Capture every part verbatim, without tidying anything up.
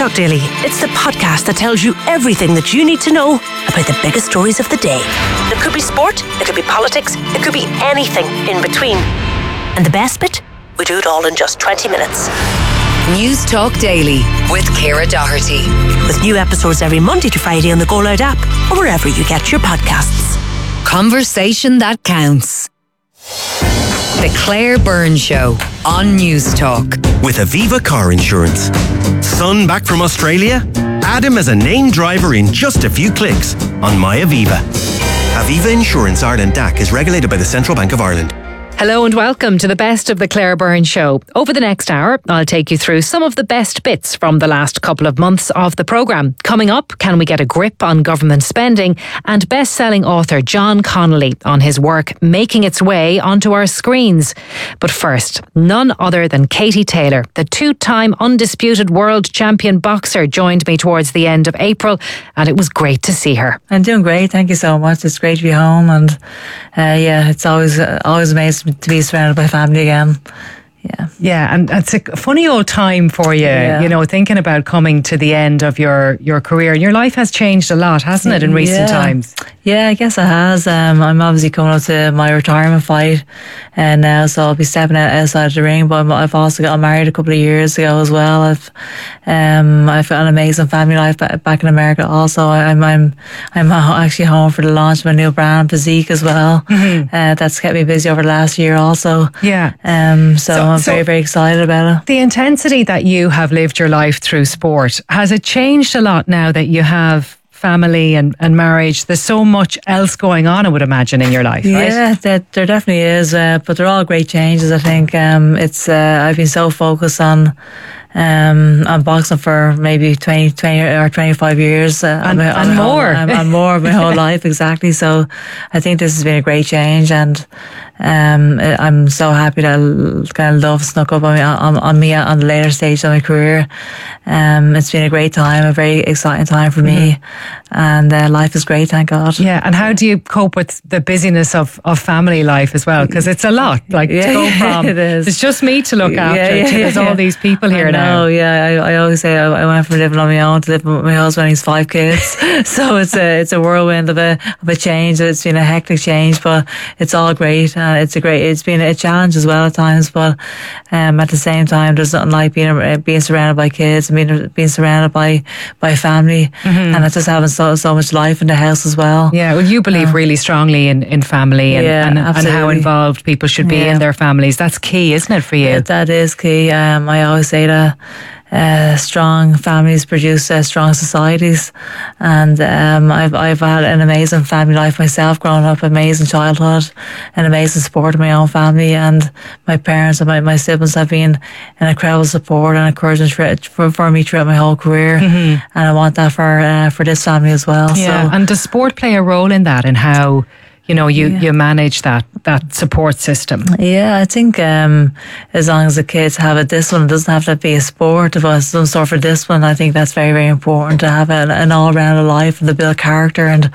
Newstalk Daily. It's the podcast that tells you everything that you need to know about the biggest stories of the day. It could be sport, it could be politics, it could be anything in between. And the best bit? We do it all in just twenty minutes. Newstalk Daily with Ciara Doherty. With new episodes every Monday to Friday on the Go Loud app or wherever you get your podcasts. Conversation that counts. The Claire Byrne Show on Newstalk. With Aviva Car Insurance. Son back from Australia? Add him as a named driver in just a few clicks on My Aviva. Aviva Insurance Ireland D A C is regulated by the Central Bank of Ireland. Hello and welcome to the best of the Claire Byrne Show. Over the next hour, I'll take you through some of the best bits from the last couple of months of the programme. Coming up, can we get a grip on government spending? And best-selling author John Connolly on his work making its way onto our screens. But first, none other than Katie Taylor, the two-time undisputed world champion boxer, joined me towards the end of April, and it was great to see her. I'm doing great, thank you so much. It's great to be home, and uh, yeah, it's always uh, always amazing to be surrounded by family again. Yeah. Yeah, and it's a funny old time for you, yeah. you know, thinking about coming to the end of your, your career. And your life has changed a lot, hasn't it, in recent yeah. times? Yeah, I guess it has. Um, I'm obviously coming up to my retirement fight and now, so I'll be stepping out outside the ring, but I've also got married a couple of years ago as well. I've um, I've got an amazing family life back in America also. I'm I'm I'm actually home for the launch of my new brand, Physique, as well. Mm-hmm. Uh, that's kept me busy over the last year also. Yeah. Um, so, so I'm so very, very excited about it. The intensity that you have lived your life through sport, has it changed a lot now that you have family and, and marriage? There's so much else going on, I would imagine, in your life, right? Yeah, there, there definitely is, uh, but they're all great changes. I think um, it's uh, I've been so focused on um, on boxing for maybe twenty, twenty or twenty-five years. Uh, and my, and more. Whole, and more of my whole life, exactly. So I think this has been a great change, and um, I'm so happy that kind of love snuck up on me, on, on me on the later stage of my career. Um, it's been a great time, a very exciting time for me. Mm-hmm. And uh, life is great, thank God. Yeah, and how do you cope with the busyness of, of family life as well? Because it's a lot, like yeah, to go from, it is. It's just me to look yeah, after, yeah, to there's yeah. all these people here I now. know, yeah, I, I always say I, I went from living on my own to living with my husband and his five kids. So it's a it's a whirlwind of a of a change. It's been a hectic change, but it's all great. Uh, it's a great. It's been a challenge as well at times, but um, at the same time, there's nothing like being uh, being surrounded by kids and being being surrounded by by family, mm-hmm. and it's just having so so much life in the house as well. Yeah, well, you believe uh, really strongly in, in family and, yeah, and, and how involved people should be yeah. in their families. That's key, isn't it, for you? Yeah, that is key. Um, I always say that uh, strong families produce uh, strong societies, and um, I've I've had an amazing family life myself, growing up, amazing childhood, an amazing support of my own family, and my parents and my, my siblings have been an incredible support and encouragement for, for me throughout my whole career, mm-hmm. and I want that for uh, for this family as well. Yeah, so. And does sport play a role in that, and how you know you, yeah. you manage that that support system? Yeah, I think um, as long as the kids have a discipline, it doesn't have to be a sport, but some sort of discipline. I think that's very, very important to have an, an all-round life and to build character, and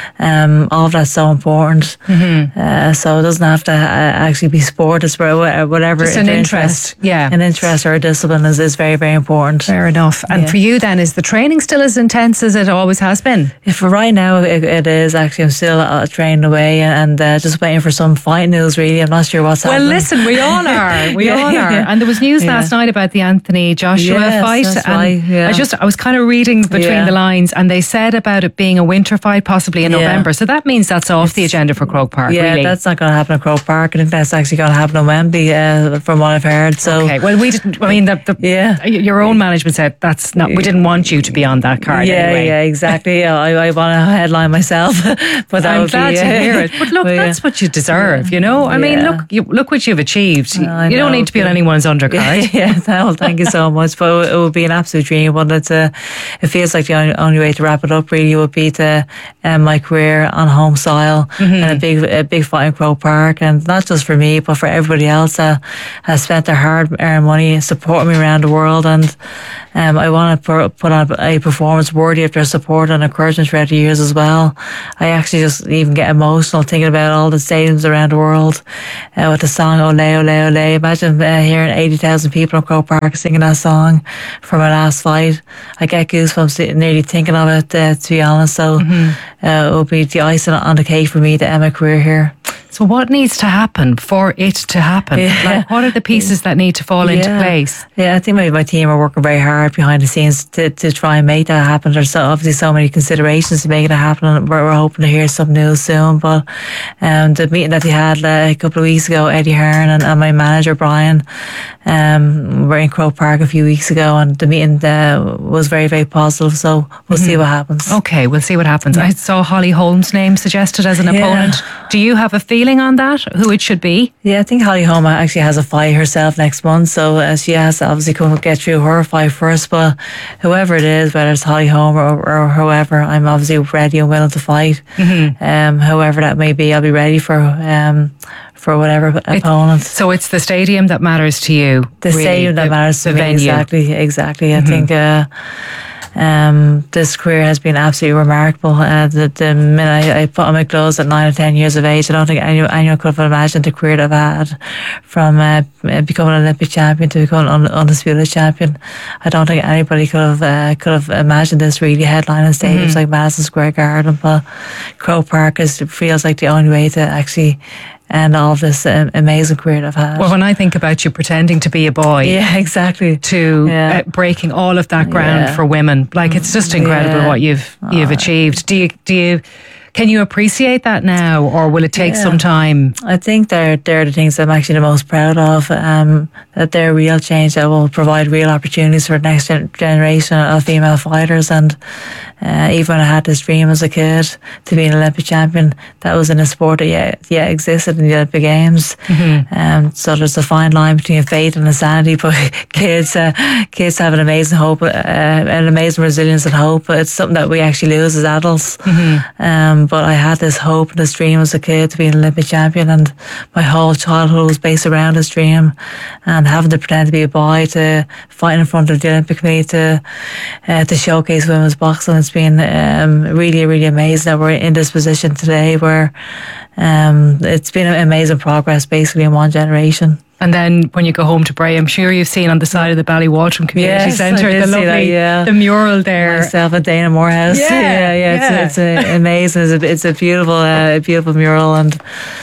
um, all of that's so important. Mm-hmm. Uh, so it doesn't have to uh, actually be sport. It's whatever. Just an interest. interest. Yeah, an interest or a discipline is, is very, very important. Fair enough. And yeah. for you then, is the training still as intense as it always has been? Yeah, for right now, it, it is. Actually, I'm still uh, training away and uh, just waiting for some fight news, really. I'm not sure what's well, happening. Well, listen, we all are. We yeah, all are. Yeah. And there was news yeah. last night about the Anthony Joshua yes, fight. That's and right, yeah. I just, I was kind of reading between yeah. the lines, and they said about it being a winter fight, possibly in yeah. November. So that means that's off it's, the agenda for Croke Park, yeah, really. that's not going to happen at Croke Park. I think that's actually going to happen in Wembley, uh, from what I've heard. So, okay, well, we didn't, I mean, the, the, yeah. your own management said that's not, we didn't want you to be on that card yeah, anyway. Yeah, exactly. I, I want to headline myself. But that I'm would glad be, to uh, hear it. But look, but, that's yeah. what you deserve, you know? I yeah. mean, look you, look what you've achieved. I you know, don't need to be on anyone's undercard. Yeah, yeah, well, thank you so much. But it would be an absolute dream. But it's a, it feels like the only, only way to wrap it up really would be to end my career on home soil, mm-hmm. and a big, a big fight in Croke Park, and not just for me, but for everybody else that has spent their hard-earned money supporting me around the world, and Um, I want to put on a performance worthy of their support and encouragement throughout the years as well. I actually just even get emotional thinking about all the stadiums around the world uh, with the song Ole Ole Ole. Imagine uh, hearing eighty thousand people in Croke Park singing that song for my last fight. I get goosebumps nearly thinking of it, uh, to be honest. So mm-hmm. uh, it will be the icing on the cake for me to end my career here. So what needs to happen for it to happen? Yeah. Like, what are the pieces that need to fall yeah. into place? Yeah, I think my, my team are working very hard behind the scenes to, to try and make that happen. There's so, obviously so many considerations to make it happen, and we're, we're hoping to hear some news soon. But um, the meeting that they had uh, a couple of weeks ago, Eddie Hearn and, and my manager Brian, um, were in Croke Park a few weeks ago, and the meeting uh, was very, very positive. So we'll mm-hmm. see what happens. Okay, we'll see what happens. I saw Holly Holm's name suggested as an yeah. opponent. Do you have a feeling on that, who it should be? Yeah, I think Holly Holm actually has a fight herself next month, so uh, she has to obviously come get through her fight first. But whoever it is, whether it's Holly Holm or, or whoever, I'm obviously ready and willing to fight. Mm-hmm. Um, however that may be, I'll be ready for um for whatever it, opponent. So it's the stadium that matters to you. The really, stadium that the, matters to the me. venue. Exactly, exactly. Mm-hmm. I think. Uh, Um, this career has been absolutely remarkable. Uh, the, the minute I, I put on my clothes at nine or ten years of age, I don't think anyone, anyone could have imagined the career that I've had, from uh, becoming an Olympic champion to becoming an undisputed champion. I don't think anybody could have uh, could have imagined this really headlining stadiums mm-hmm. like Madison Square Garden. But Croke Park is, feels like the only way to actually and all of this um, amazing career I've had. Well, when I think about you pretending to be a boy, yeah, exactly, to yeah. uh, breaking all of that ground yeah. for women, like it's just incredible yeah. what you've you've oh. achieved. Do you do you? Can you appreciate that now, or will it take yeah. some time? I think they're they're the things I'm actually the most proud of. Um, that they're real change that will provide real opportunities for the next gen- generation of female fighters. And uh, even when I had this dream as a kid to be an Olympic champion, that was in a sport that yeah, yeah existed in the Olympic Games. Mm-hmm. Um, so there's a fine line between faith and insanity. But kids, uh, kids have an amazing hope, uh, an amazing resilience and hope. It's something that we actually lose as adults. Mm-hmm. Um, But I had this hope and this dream as a kid to be an Olympic champion, and my whole childhood was based around this dream. And having to pretend to be a boy, to fight in front of the Olympic Committee, to uh, to showcase women's boxing, it's been um, really, really amazing that we're in this position today, where um, it's been amazing progress basically in one generation. And then when you go home to Bray, I'm sure you've seen on the side of the Ballywaltram Community yes, Centre the lovely, that, yeah. the mural there. Myself and Dana Morehouse. Yeah, yeah, yeah. yeah. It's, it's a, amazing. It's a, it's a beautiful, uh, beautiful mural, and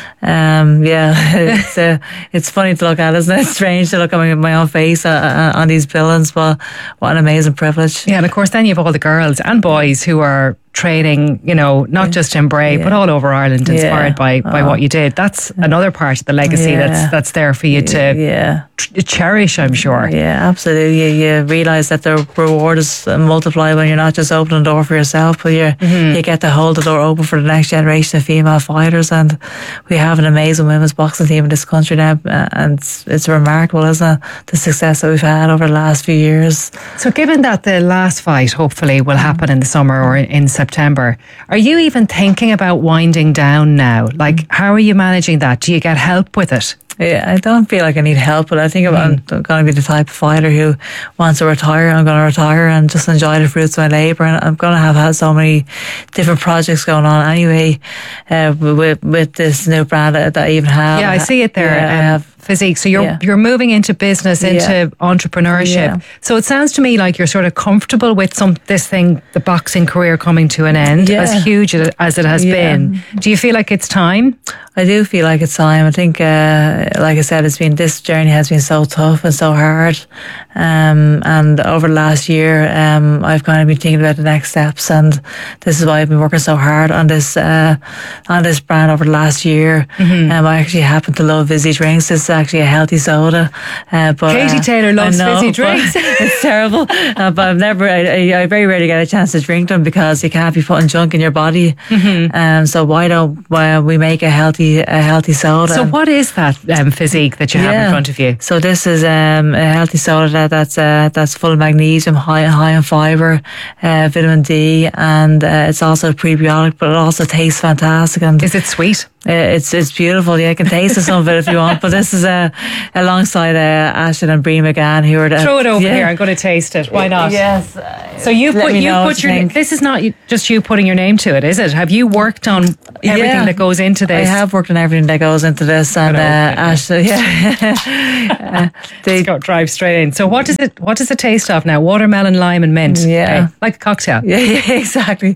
um, yeah, it's uh, it's funny to look at, isn't it? It's strange to look at my, my own face uh, on these buildings, but what an amazing privilege. Yeah, and of course, then you have all the girls and boys who are training, you know, not yeah. just in Bray, yeah. but all over Ireland, inspired yeah. by, by oh. what you did. That's another part of the legacy yeah. that's that's there for you to yeah. tr- cherish, I'm sure. Yeah, absolutely. You, you realise that the reward is multiplied when you're not just opening the door for yourself, but you mm-hmm. you get to hold the door open for the next generation of female fighters. And we have an amazing women's boxing team in this country now, and it's, it's remarkable, isn't it, the success that we've had over the last few years. So given that the last fight hopefully will happen in the summer or in September, are you even thinking about winding down now? Like, how are you managing that? Do you get help with it? Yeah, I don't feel like I need help, but I think mm. I'm, I'm going to be the type of fighter who wants to retire. I'm going to retire and just enjoy the fruits of my labour. And I'm going to have had so many different projects going on anyway, uh, with with this new brand that, that I even have. Yeah, I see it there. Yeah, um, I have. Physique. So you're Yeah. you're moving into business, into Yeah. entrepreneurship. Yeah. So it sounds to me like you're sort of comfortable with some this thing, the boxing career coming to an end, Yeah. as huge as it has Yeah. been. Do you feel like it's time? I do feel like it's time. I think, uh, like I said, it's been this journey has been so tough and so hard. Um, and over the last year, um, I've kind of been thinking about the next steps, and this is why I've been working so hard on this uh, on this brand over the last year. Mm-hmm. Um, I actually happen to love fizzy drinks. It's actually a healthy soda. Uh, but Katie uh, Taylor loves I know, fizzy drinks. It's terrible. Uh, but I've never, I, I, I very rarely get a chance to drink them because you can't be putting junk in your body. Mm-hmm. Um, so why don't why we make a healthy a healthy soda? So what is that um, physique that you have Yeah. in front of you? So this is um, a healthy soda that, that's uh, that's full of magnesium, high high in fibre, uh, vitamin D, and uh, it's also a prebiotic, but it also tastes fantastic. And Is it sweet? uh, it's it's beautiful. Yeah, you can taste some of it if you want. But this is is uh, alongside uh, Aisling and Brie McGann, who are the, Throw it over yeah. here. I'm going to taste it. Why not? Yes. So you Let put me you know what put you your. think. This is not you- just you putting your name to it, is it? Have you worked on everything Yeah. that goes into this? I have worked on everything that goes into this, and Good uh, old Aisling, yeah. uh, they, Let's go drive straight in. So what does it? What does it taste of now? Watermelon, lime, and mint. Yeah. Okay. Like a cocktail. yeah, yeah, exactly.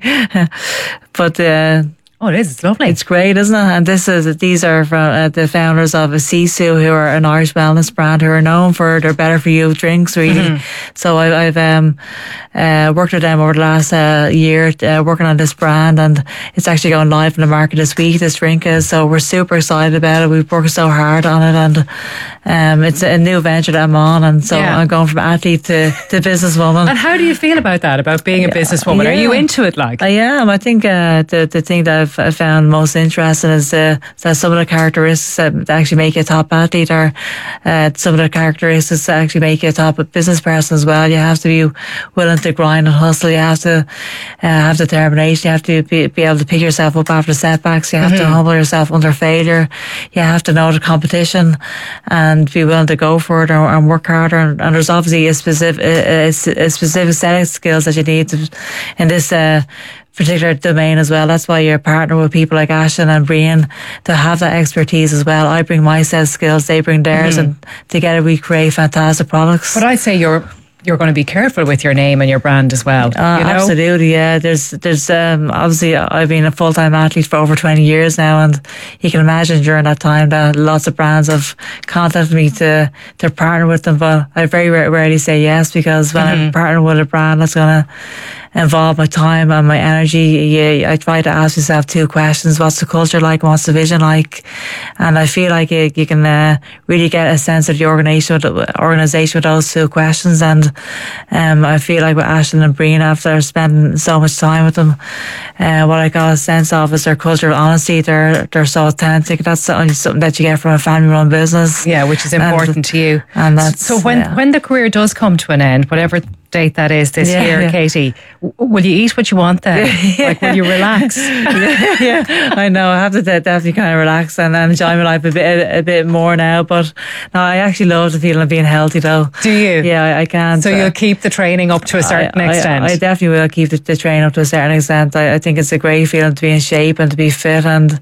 But uh, Oh, it is. It's lovely. it's great, isn't it? And this is these are from uh, the founders of Sisu, who are an Irish wellness brand, who are known for their better for you drinks, really. Mm-hmm. So I, I've um, uh, worked with them over the last uh, year, uh, working on this brand, and it's actually going live in the market this week. This drink is, so we're super excited about it. We've worked so hard on it, and um, it's a new venture that I'm on, and so Yeah. I'm going from athlete to, to businesswoman. And how do you feel about that? About being a businesswoman? Yeah. Are you into it? Like, I am. I think uh, the the thing that I've I found most interesting is uh, that some of the characteristics that actually make you a top athlete are uh, some of the characteristics that actually make you a top business person as well. You have to be willing to grind and hustle. You have to uh, have determination. You have to be, be able to pick yourself up after setbacks. You have mm-hmm. to humble yourself under failure. You have to know the competition and be willing to go for it, or, and work harder. And, and there's obviously a specific a, a specific set of skills that you need to, in this uh, particular domain as well. That's why you're a partner with people like Aisling and Brian to have that expertise as well. I bring my set of skills, they bring theirs, mm-hmm. and together we create fantastic products. but I'd say you're you're going to be careful with your name and your brand as well. Uh, you know? Absolutely, yeah. There's, there's, um, obviously I've been a full-time athlete for over twenty years now, and you can imagine during that time that lots of brands have contacted me to, to partner with them, but I very rarely say yes, because when mm-hmm. I'm partnering with a brand that's going to involve my time and my energy, yeah, I try to ask myself two questions: what's the culture like, and what's the vision like? And I feel like you, you can uh, really get a sense of the organization with, organization with those two questions. And um, I feel like with Aisling and Brian, after spending so much time with them, uh, what I got a sense of is their culture of honesty. They're they're so authentic. That's something that you get from a family-run business. Yeah, which is important and, to you. And that's so when yeah. when the career does come to an end, whatever date that is this yeah, year, yeah. Katie, w- will you eat what you want then? Yeah. Like, will you relax? yeah, yeah, I know. I have to de- definitely kind of relax and enjoy my life a bit, a, a bit more now. But no, I actually love the feeling of being healthy, though. Do you? Yeah, I, I can. So uh, you'll keep the training up to a certain I, extent. I, I definitely will keep the, the training up to a certain extent. I, I think it's a great feeling to be in shape and to be fit, and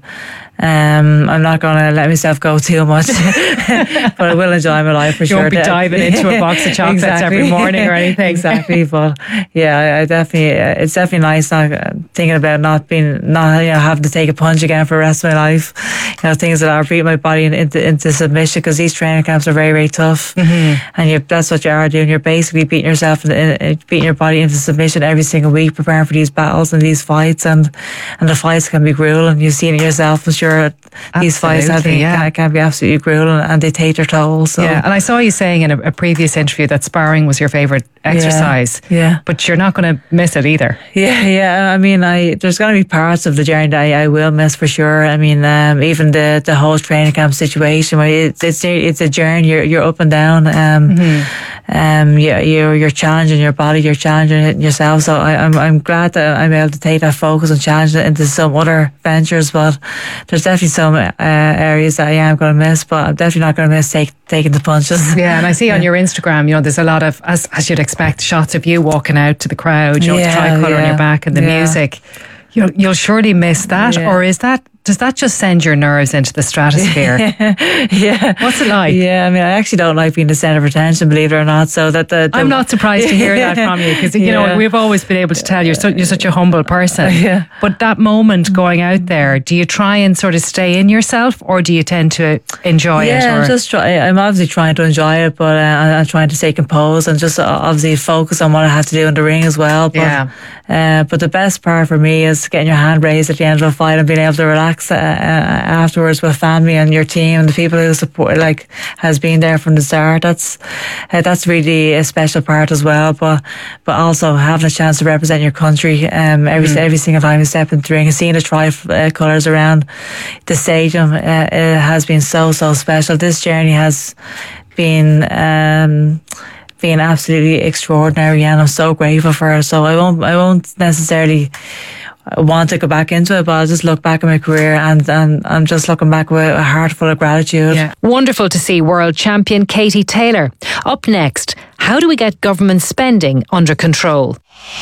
um, I'm not going to let myself go too much, but I will enjoy my life for you sure. You won't be diving into a box of chocolates exactly. every morning or anything. Exactly, but yeah, I, I definitely, uh, it's definitely nice not uh, thinking about not being, not you know, having to take a punch again for the rest of my life. You know, things that are beating my body into, into submission, because these training camps are very, very tough, mm-hmm. and you, that's what you are doing. You're basically beating yourself, in, in, beating your body into submission every single week, preparing for these battles and these fights, and and the fights can be grueling. You've seen it yourself, I'm sure. These fights I think yeah. can, can be absolutely grueling, and they take their toll. So. Yeah, and I saw you saying in a, a previous interview that sparring was your favourite exercise. Yeah, yeah. But you're not going to miss it either. Yeah, yeah. I mean, I there's going to be parts of the journey that I, I will miss for sure. I mean, um, even the, the whole training camp situation, where it's it's it's a journey. You're you're up and down. Um, mm-hmm. um, yeah, you're you're challenging your body. You're challenging it yourself. So I, I'm I'm glad that I'm able to take that focus and challenge it into some other ventures. But there's definitely some uh, areas that I am going to miss. But I'm definitely not going to miss take, taking the punches. Yeah, and I see on yeah. your Instagram, you know, there's a lot of, as as you'd expect, shots of you walking out to the crowd, you know, yeah, the tricolour yeah. on your back and the yeah. music. You'll you'll surely miss that, yeah. or is that? Does that just send your nerves into the stratosphere? yeah. What's it like? Yeah, I mean, I actually don't like being the centre of attention, believe it or not. So that the, the I'm not surprised to hear that from you, because you yeah. know we've always been able to tell you're so, you're such a humble person. Yeah. But that moment going out there, do you try and sort of stay in yourself, or do you tend to enjoy yeah, it? Yeah, I'm just try. I'm obviously trying to enjoy it, but uh, I'm trying to stay composed and just obviously focus on what I have to do in the ring as well. But, yeah. Uh, but the best part for me is getting your hand raised at the end of a fight and being able to relax uh, uh, afterwards with family and your team and the people who support, like, has been there from the start. That's uh, that's really a special part as well. But but also having a chance to represent your country um, every mm. every single time you step into the ring and seeing the tri uh, colours around the stadium, uh, it has been so so special. This journey has been. Um, Being absolutely extraordinary, and I'm so grateful for her. So I won't, I won't necessarily I want to go back into it, but I'll just look back at my career and, and I'm just looking back with a heart full of gratitude. Yeah. Wonderful to see world champion Katie Taylor. Up next, how do we get government spending under control?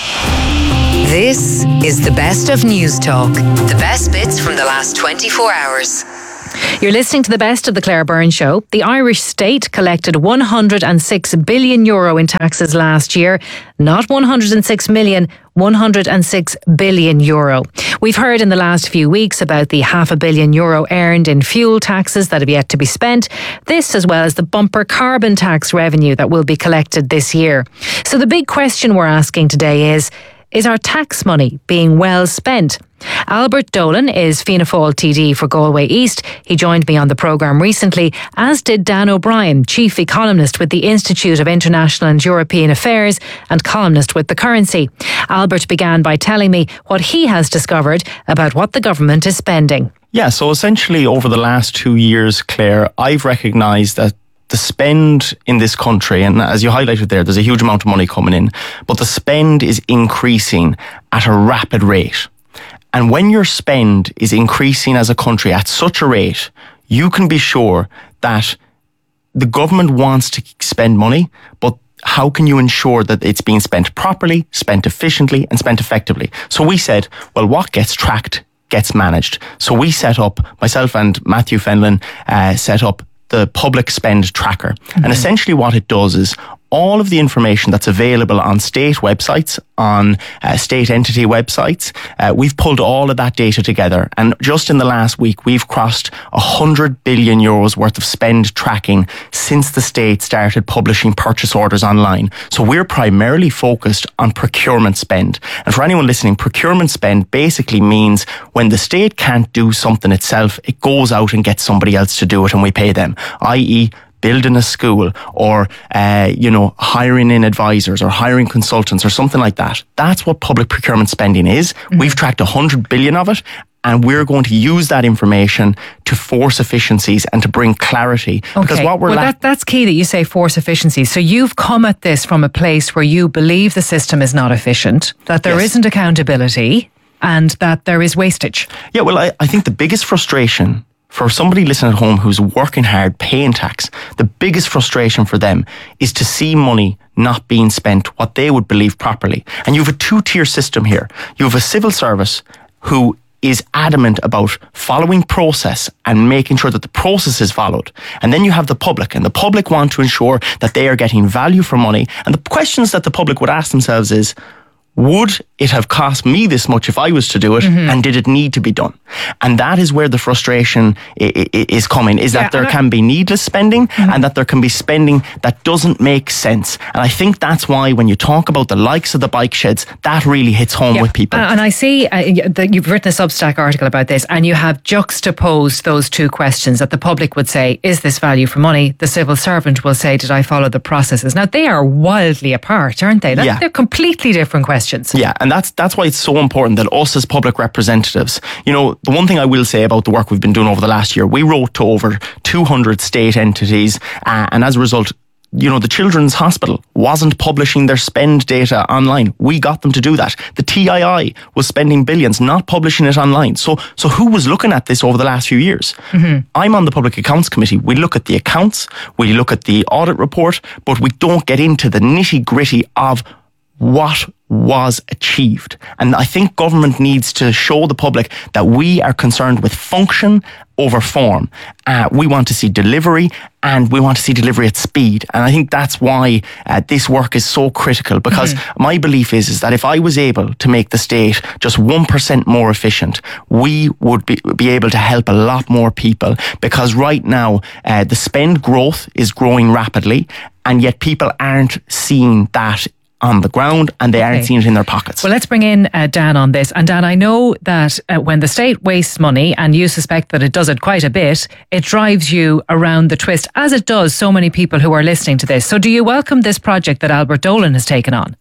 This is the best of News Talk. The best bits from the last twenty-four hours. You're listening to the best of the Claire Byrne Show. The Irish state collected one hundred six billion euro in taxes last year, not one hundred six million, one hundred six billion euro. We've heard in the last few weeks about the half a billion euro earned in fuel taxes that have yet to be spent. This, as well as the bumper carbon tax revenue that will be collected this year. So the big question we're asking today is, is our tax money being well spent? Albert Dolan is Fianna Fáil T D for Galway East. He joined me on the programme recently, as did Dan O'Brien, chief economist with the Institute of International and European Affairs and columnist with The Currency. Albert began by telling me what he has discovered about what the government is spending. Yeah, so essentially over the last two years, Claire, I've recognised that the spend in this country, and as you highlighted there, there's a huge amount of money coming in, but the spend is increasing at a rapid rate. And when your spend is increasing as a country at such a rate, you can be sure that the government wants to spend money, but how can you ensure that it's being spent properly, spent efficiently, and spent effectively? So we said, well, what gets tracked gets managed. So we set up, myself and Matthew Fenlon uh, set up the public spend tracker. Mm-hmm. And essentially what it does is all of the information that's available on state websites, on uh, state entity websites, uh, we've pulled all of that data together. And just in the last week, we've crossed one hundred billion euros worth of spend tracking since the state started publishing purchase orders online. So we're primarily focused on procurement spend. And for anyone listening, procurement spend basically means when the state can't do something itself, it goes out and gets somebody else to do it and we pay them, that is, building a school or, uh, you know, hiring in advisors or hiring consultants or something like that. That's what public procurement spending is. Mm-hmm. We've tracked one hundred billion of it, and we're going to use that information to force efficiencies and to bring clarity. Okay. Because what we're well, la- that, that's key that you say force efficiencies. So you've come at this from a place where you believe the system is not efficient, that there yes. isn't accountability, and that there is wastage. Yeah, well, I, I think the biggest frustration for somebody listening at home who's working hard, paying tax, the biggest frustration for them is to see money not being spent what they would believe properly. And you have a two-tier system here. You have a civil service who is adamant about following process and making sure that the process is followed. And then you have the public, and the public want to ensure that they are getting value for money. And the questions that the public would ask themselves is, would it have cost me this much if I was to do it? Mm-hmm. And did it need to be done? And that is where the frustration I- I- is coming, is yeah, that there I- can be needless spending mm-hmm. and that there can be spending that doesn't make sense. And I think that's why when you talk about the likes of the bike sheds, that really hits home yeah. with people. And I see uh, that you've written a Substack article about this, and you have juxtaposed those two questions that the public would say, is this value for money? The civil servant will say, did I follow the processes? Now, they are wildly apart, aren't they? That, yeah. They're completely different questions. Yeah, and that's that's why it's so important that us as public representatives, you know, the one thing I will say about the work we've been doing over the last year, we wrote to over two hundred state entities, uh, and as a result, you know, the Children's Hospital wasn't publishing their spend data online. We got them to do that. The T I I was spending billions, not publishing it online. So so who was looking at this over the last few years? Mm-hmm. I'm on the Public Accounts Committee. We look at the accounts, we look at the audit report, but we don't get into the nitty gritty of what was achieved. And I think government needs to show the public that we are concerned with function over form. Uh, we want to see delivery, and we want to see delivery at speed. And I think that's why uh, this work is so critical, because mm-hmm. my belief is, is that if I was able to make the state just one percent more efficient, we would be, be able to help a lot more people, because right now uh, the spend growth is growing rapidly, and yet people aren't seeing that on the ground, and they okay. aren't seeing it in their pockets. Well, let's bring in uh, Dan on this. And Dan, I know that uh, when the state wastes money, and you suspect that it does it quite a bit, it drives you around the twist, as it does so many people who are listening to this. So do you welcome this project that Albert Dolan has taken on?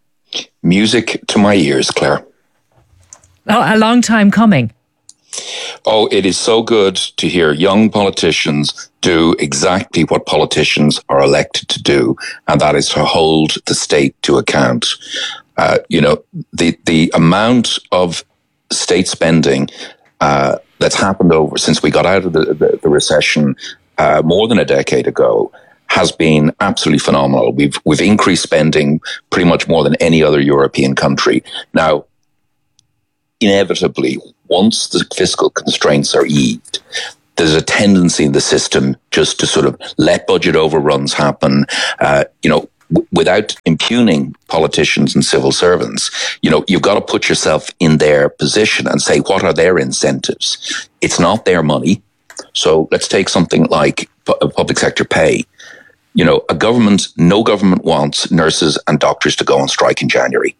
Music to my ears, Claire. Oh, a long time coming. Oh, it is so good to hear young politicians do exactly what politicians are elected to do, and that is to hold the state to account. Uh, you know, the, the amount of state spending uh, that's happened over since we got out of the, the, the recession uh, more than a decade ago has been absolutely phenomenal. We've we've increased spending pretty much more than any other European country. Now, inevitably, once the fiscal constraints are eased, there's a tendency in the system just to sort of let budget overruns happen, uh, you know, w- without impugning politicians and civil servants. You know, you've got to put yourself in their position and say, what are their incentives? It's not their money. So let's take something like pu- public sector pay. You know, a government, no government wants nurses and doctors to go on strike in January.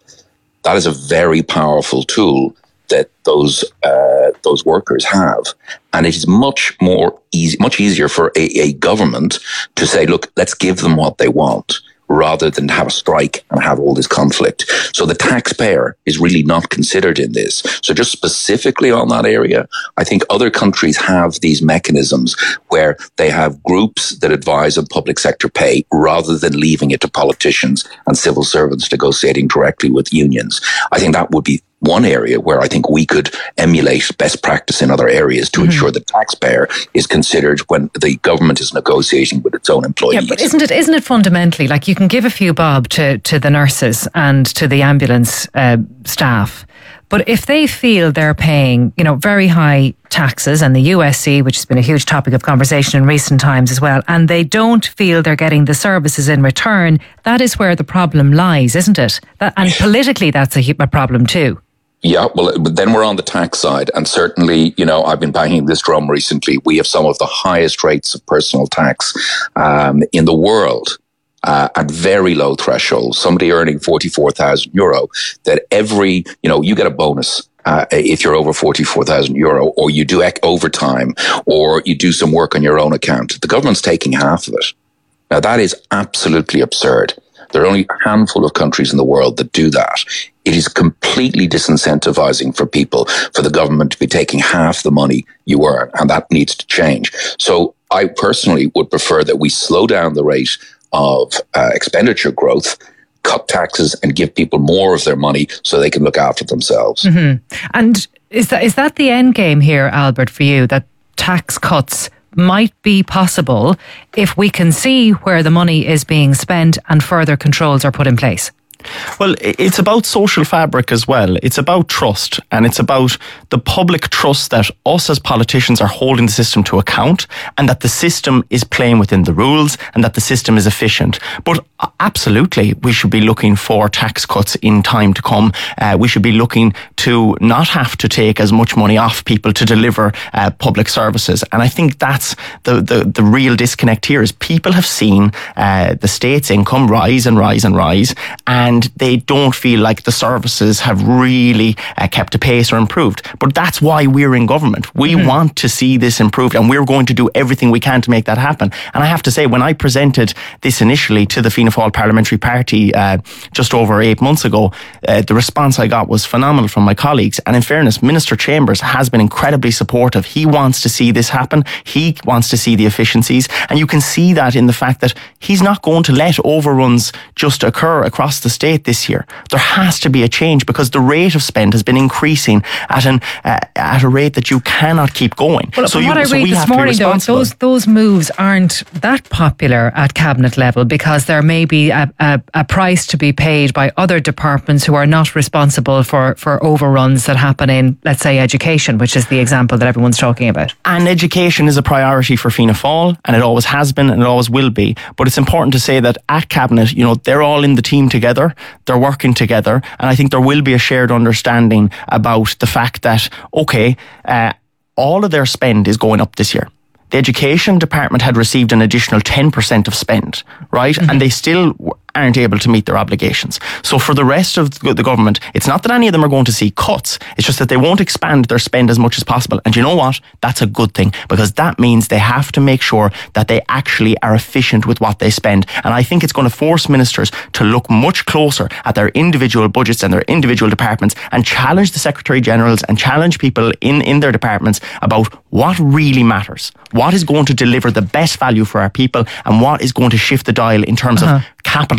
That is a very powerful tool that those uh, those workers have, and it is much more easy, much easier for a, a government to say, "Look, let's give them what they want," rather than have a strike and have all this conflict. So the taxpayer is really not considered in this. So just specifically on that area, I think other countries have these mechanisms where they have groups that advise on public sector pay rather than leaving it to politicians and civil servants negotiating directly with unions. I think that would be one area where I think we could emulate best practice in other areas to mm-hmm. ensure the taxpayer is considered when the government is negotiating with its own employees. Yeah, but isn't it isn't it fundamentally like you can give a few bob to, to the nurses and to the ambulance uh, staff, but if they feel they're paying, you know, very high taxes, and the U S C, which has been a huge topic of conversation in recent times as well, and they don't feel they're getting the services in return, that is where the problem lies, isn't it? That, and politically, that's a, a problem too. Yeah, well, then we're on the tax side. And certainly, you know, I've been banging this drum recently. We have some of the highest rates of personal tax um, in the world uh, at very low thresholds. Somebody earning forty-four thousand euro, that every, you know, you get a bonus uh, if you're over forty-four thousand euro, or you do ec- overtime, or you do some work on your own account. The government's taking half of it. Now, that is absolutely absurd. There are only a handful of countries in the world that do that. It is completely disincentivizing for people, for the government to be taking half the money you earn, and that needs to change. So I personally would prefer that we slow down the rate of uh, expenditure growth, cut taxes, and give people more of their money so they can look after themselves. Mm-hmm. And is that is that the end game here, Albert, for you, that tax cuts might be possible if we can see where the money is being spent and further controls are put in place? Well, it's about social fabric as well. It's about trust, and it's about the public trust that us as politicians are holding the system to account, and that the system is playing within the rules, and that the system is efficient. But absolutely, we should be looking for tax cuts in time to come. Uh, we should be looking to not have to take as much money off people to deliver uh, public services. And I think that's the, the, the real disconnect here, is people have seen uh, the state's income rise and rise and rise, and And they don't feel like the services have really uh, kept a pace or improved. But that's why we're in government. We mm-hmm. want to see this improved, and we're going to do everything we can to make that happen. And I have to say, when I presented this initially to the Fianna Fáil Parliamentary Party uh, just over eight months ago, uh, the response I got was phenomenal from my colleagues. And in fairness, Minister Chambers has been incredibly supportive. He wants to see this happen. He wants to see the efficiencies. And you can see that in the fact that he's not going to let overruns just occur across the state this year. There has to be a change, because the rate of spend has been increasing at an uh, at a rate that you cannot keep going. Well, so from you, what I so read we this morning, though, those those moves aren't that popular at cabinet level, because there may be a, a, a price to be paid by other departments who are not responsible for, for overruns that happen in, let's say, education, which is the example that everyone's talking about. And education is a priority for Fianna Fáil, and it always has been, and it always will be. But it's important to say that at cabinet, you know, they're all in the team together. They're working together, and I think there will be a shared understanding about the fact that, okay, uh, all of their spend is going up this year. The education department had received an additional ten percent of spend, right? Mm-hmm. And they still aren't able to meet their obligations. So for the rest of the government, it's not that any of them are going to see cuts. It's just that they won't expand their spend as much as possible. And you know what? That's a good thing, because that means they have to make sure that they actually are efficient with what they spend. And I think it's going to force ministers to look much closer at their individual budgets and their individual departments, and challenge the Secretary Generals and challenge people in, in their departments about what really matters. What is going to deliver the best value for our people, and what is going to shift the dial in terms uh-huh. of capital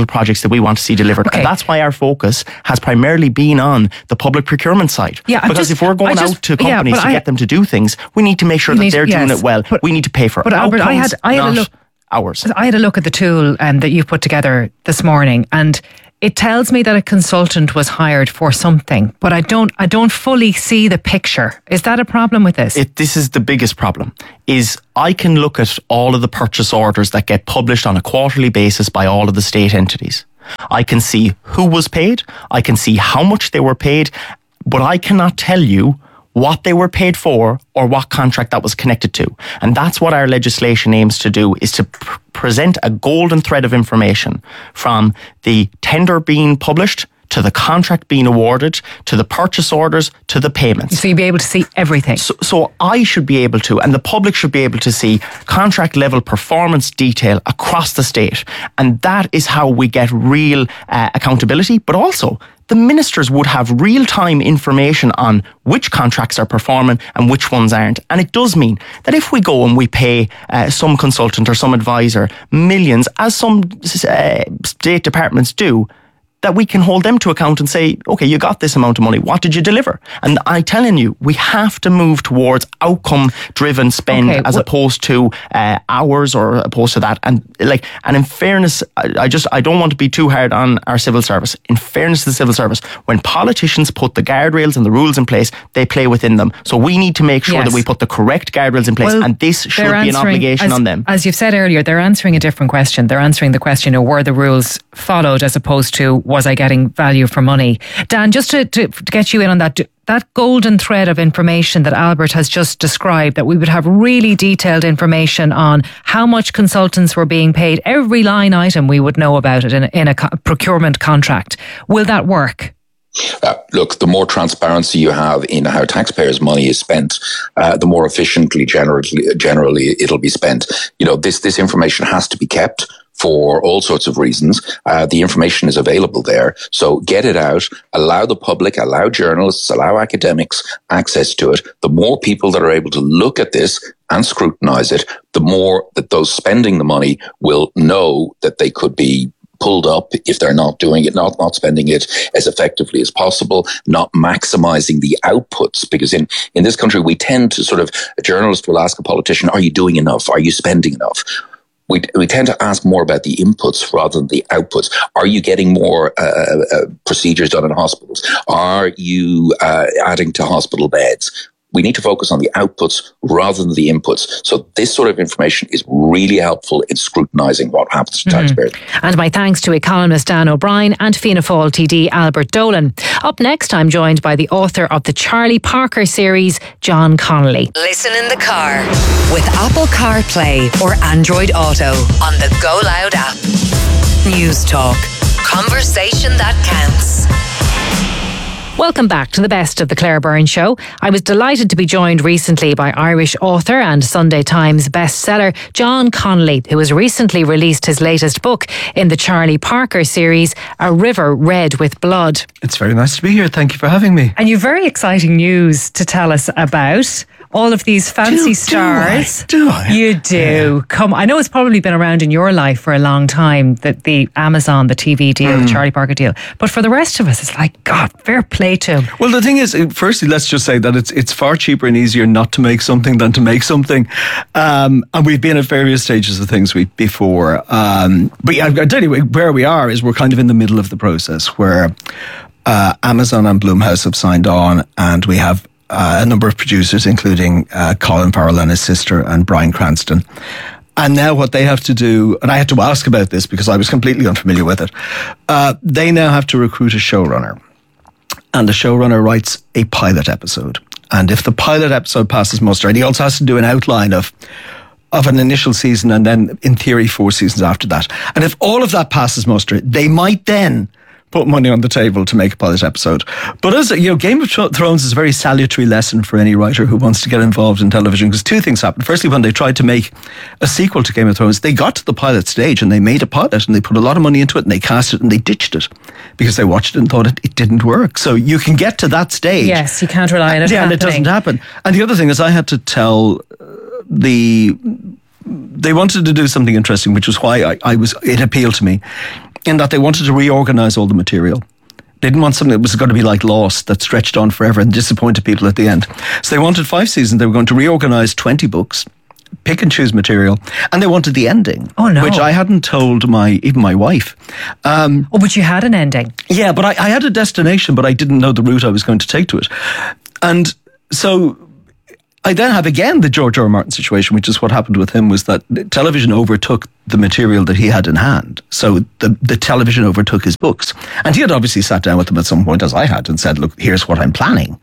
capital projects that we want to see delivered. Okay. And that's why our focus has primarily been on the public procurement side. Yeah, because just, if we're going just, out to companies yeah, to I, get them to do things, we need to make sure that need, they're yes, doing it well. but, we need to pay for but outcomes, Albert, I had, I had not a look, hours. I had a look at the tool um, that you put together this morning, and it tells me that a consultant was hired for something, but I don't I don't fully see the picture. Is that a problem with this? It, this is the biggest problem, is I can look at all of the purchase orders that get published on a quarterly basis by all of the state entities. I can see who was paid, I can see how much they were paid, but I cannot tell you what they were paid for or what contract that was connected to. And that's what our legislation aims to do, is to pr- present a golden thread of information from the tender being published to the contract being awarded, to the purchase orders, to the payments. So you'll be able to see everything. So, so I should be able to, and the public should be able to see contract level performance detail across the state. And that is how we get real uh, accountability, but also the ministers would have real-time information on which contracts are performing and which ones aren't. And it does mean that if we go and we pay uh, some consultant or some advisor millions, as some uh, state departments do, that we can hold them to account and say, okay, you got this amount of money, what did you deliver? And I'm telling you, we have to move towards outcome-driven spend okay, as well, opposed to uh, hours or opposed to that. And like, and in fairness, I, I just, I don't want to be too hard on our civil service. In fairness to the civil service, when politicians put the guardrails and the rules in place, they play within them. So we need to make sure yes. that we put the correct guardrails in place, well, and this should be an obligation as, on them. As you've said earlier, they're answering a different question. They're answering the question of were the rules followed as opposed to was I getting value for money? Dan, just to, to, to get you in on that, that golden thread of information that Albert has just described, that we would have really detailed information on how much consultants were being paid, every line item we would know about it in a, in a co- procurement contract. Will that work? Uh, look, the more transparency you have in how taxpayers' money is spent, uh, the more efficiently generally, generally it'll be spent. You know, this, this information has to be kept for all sorts of reasons. Uh, the information is available there. So get it out, allow the public, allow journalists, allow academics access to it. The more people that are able to look at this and scrutinize it, the more that those spending the money will know that they could be pulled up if they're not doing it, not, not spending it as effectively as possible, not maximizing the outputs. Because in, in this country, we tend to sort of, a journalist will ask a politician, are you doing enough? Are you spending enough? We, we tend to ask more about the inputs rather than the outputs. Are you getting more uh, uh, procedures done in hospitals? Are you uh, adding to hospital beds? We need to focus on the outputs rather than the inputs. So this sort of information is really helpful in scrutinising what happens to mm-hmm. taxpayers. And my thanks to economist Dan O'Brien and Fianna Fáil T D Albert Dolan. Up next, I'm joined by the author of the Charlie Parker series, John Connolly. Listen in the car with Apple CarPlay or Android Auto on the Go Loud app. News Talk. Conversation that counts. Welcome back to the best of the Claire Byrne Show. I was delighted to be joined recently by Irish author and Sunday Times bestseller John Connolly, who has recently released his latest book in the Charlie Parker series, A River Red with Blood. It's very nice to be here. Thank you for having me. And you've very exciting news to tell us about. All of these fancy do, stars. Do I? Do I? You do. Yeah. Come, I know it's probably been around in your life for a long time, that the Amazon, the T V deal, mm. the Charlie Parker deal. But for the rest of us, it's like, God, fair play to him. Well, the thing is, firstly, let's just say that it's it's far cheaper and easier not to make something than to make something. Um, and we've been at various stages of things we, before. Um, but yeah, I tell you, where we are is we're kind of in the middle of the process where uh, Amazon and Blumhouse have signed on, and we have Uh, a number of producers, including uh, Colin Farrell and his sister and Bryan Cranston. And now what they have to do, and I had to ask about this because I was completely unfamiliar with it, uh, they now have to recruit a showrunner. And the showrunner writes a pilot episode. And if the pilot episode passes muster, and he also has to do an outline of of an initial season and then, in theory, four seasons after that. And if all of that passes muster, they might then put money on the table to make a pilot episode. But as you know, Game of Thrones is a very salutary lesson for any writer who wants to get involved in television, because two things happened. Firstly, when they tried to make a sequel to Game of Thrones, they got to the pilot stage and they made a pilot and they put a lot of money into it and they cast it and they ditched it because they watched it and thought it, it didn't work. So you can get to that stage. Yes, you can't rely on it Yeah, happening. and it doesn't happen. And the other thing is I had to tell the... They wanted to do something interesting, which was why I, I was. It appealed to me. in that they wanted to reorganize all the material. They didn't want something that was going to be like Lost, that stretched on forever and disappointed people at the end. So they wanted five seasons. They were going to reorganize twenty books, pick and choose material, and they wanted the ending. Oh, no. Which I hadn't told my even my wife. Um, oh, but you had an ending. Yeah, but I, I had a destination, but I didn't know the route I was going to take to it. And so I then have again the George R. R. Martin situation, which is what happened with him, was that television overtook the material that he had in hand. So the, the television overtook his books. And he had obviously sat down with them at some point, as I had, and said, look, here's what I'm planning.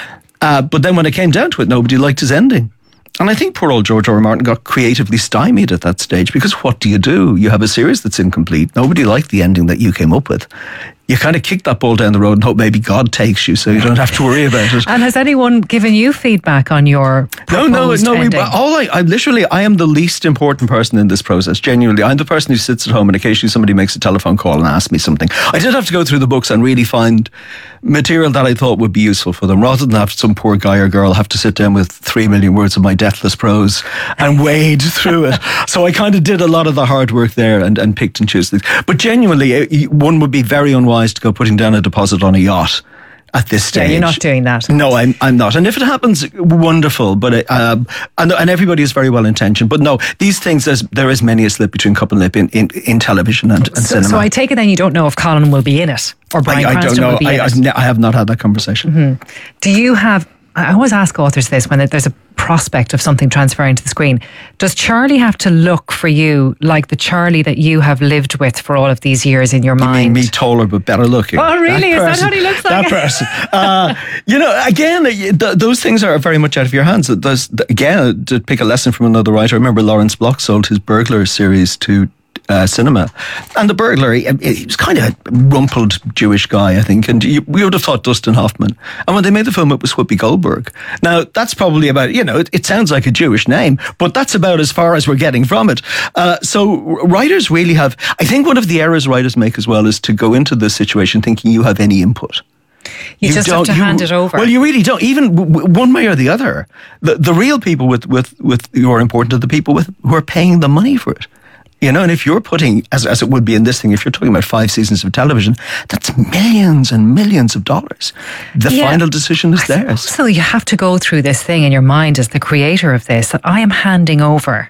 Uh, but then when it came down to it, nobody liked his ending. And I think poor old George R. R. Martin got creatively stymied at that stage, because what do you do? You have a series that's incomplete. Nobody liked the ending that you came up with. You kind of kick that ball down the road and hope maybe God takes you, so you don't have to worry about it. And has anyone given you feedback on your No, no, no. We, ending? all I, I literally, I am the least important person in this process. Genuinely, I'm the person who sits at home and occasionally somebody makes a telephone call and asks me something. I did have to go through the books and really find material that I thought would be useful for them, rather than have some poor guy or girl have to sit down with three million words of my deathless prose and wade through it. So I kind of did a lot of the hard work there and, and picked and chose things. But genuinely, one would be very unwise to go putting down a deposit on a yacht at this stage. Yeah, you're not doing that. No, I'm I'm not. And if it happens, wonderful. But it, um, and and everybody is very well intentioned. But no, these things, there's, there is many a slip between cup and lip in, in, in television and, and so, cinema. So I take it then you don't know if Colin will be in it, or Bryan I, I Cranston don't know. will be I, in I've it. ne- I have not had that conversation. Mm-hmm. Do you have? I always ask authors this when there's a prospect of something transferring to the screen. Does Charlie have to look for you like the Charlie that you have lived with for all of these years in your You mind? mean me taller but better looking? Oh, really? Is that what he looks like? That person. uh, you know, again, th- those things are very much out of your hands. There's, again, to pick a lesson from another writer, I remember Lawrence Block sold his Burglar series to Uh, cinema, and the burglar, he, he was kind of a rumpled Jewish guy, I think, and you, we would have thought Dustin Hoffman. And when they made the film, it was Whoopi Goldberg. Now, that's probably about, you know, it, it sounds like a Jewish name, but that's about as far as we're getting from it. Uh, so writers really have, I think one of the errors writers make as well is to go into this situation thinking you have any input. You, you just have to you, hand it over. Well, you really don't. Even w- one way or the other. The, the real people with, with, with who are important are the people with who are paying the money for it. You know, and if you're putting, as as it would be in this thing, if you're talking about five seasons of television, that's millions and millions of dollars. The Yeah. final decision is theirs. So you have to go through this thing in your mind as the creator of this, that I am handing over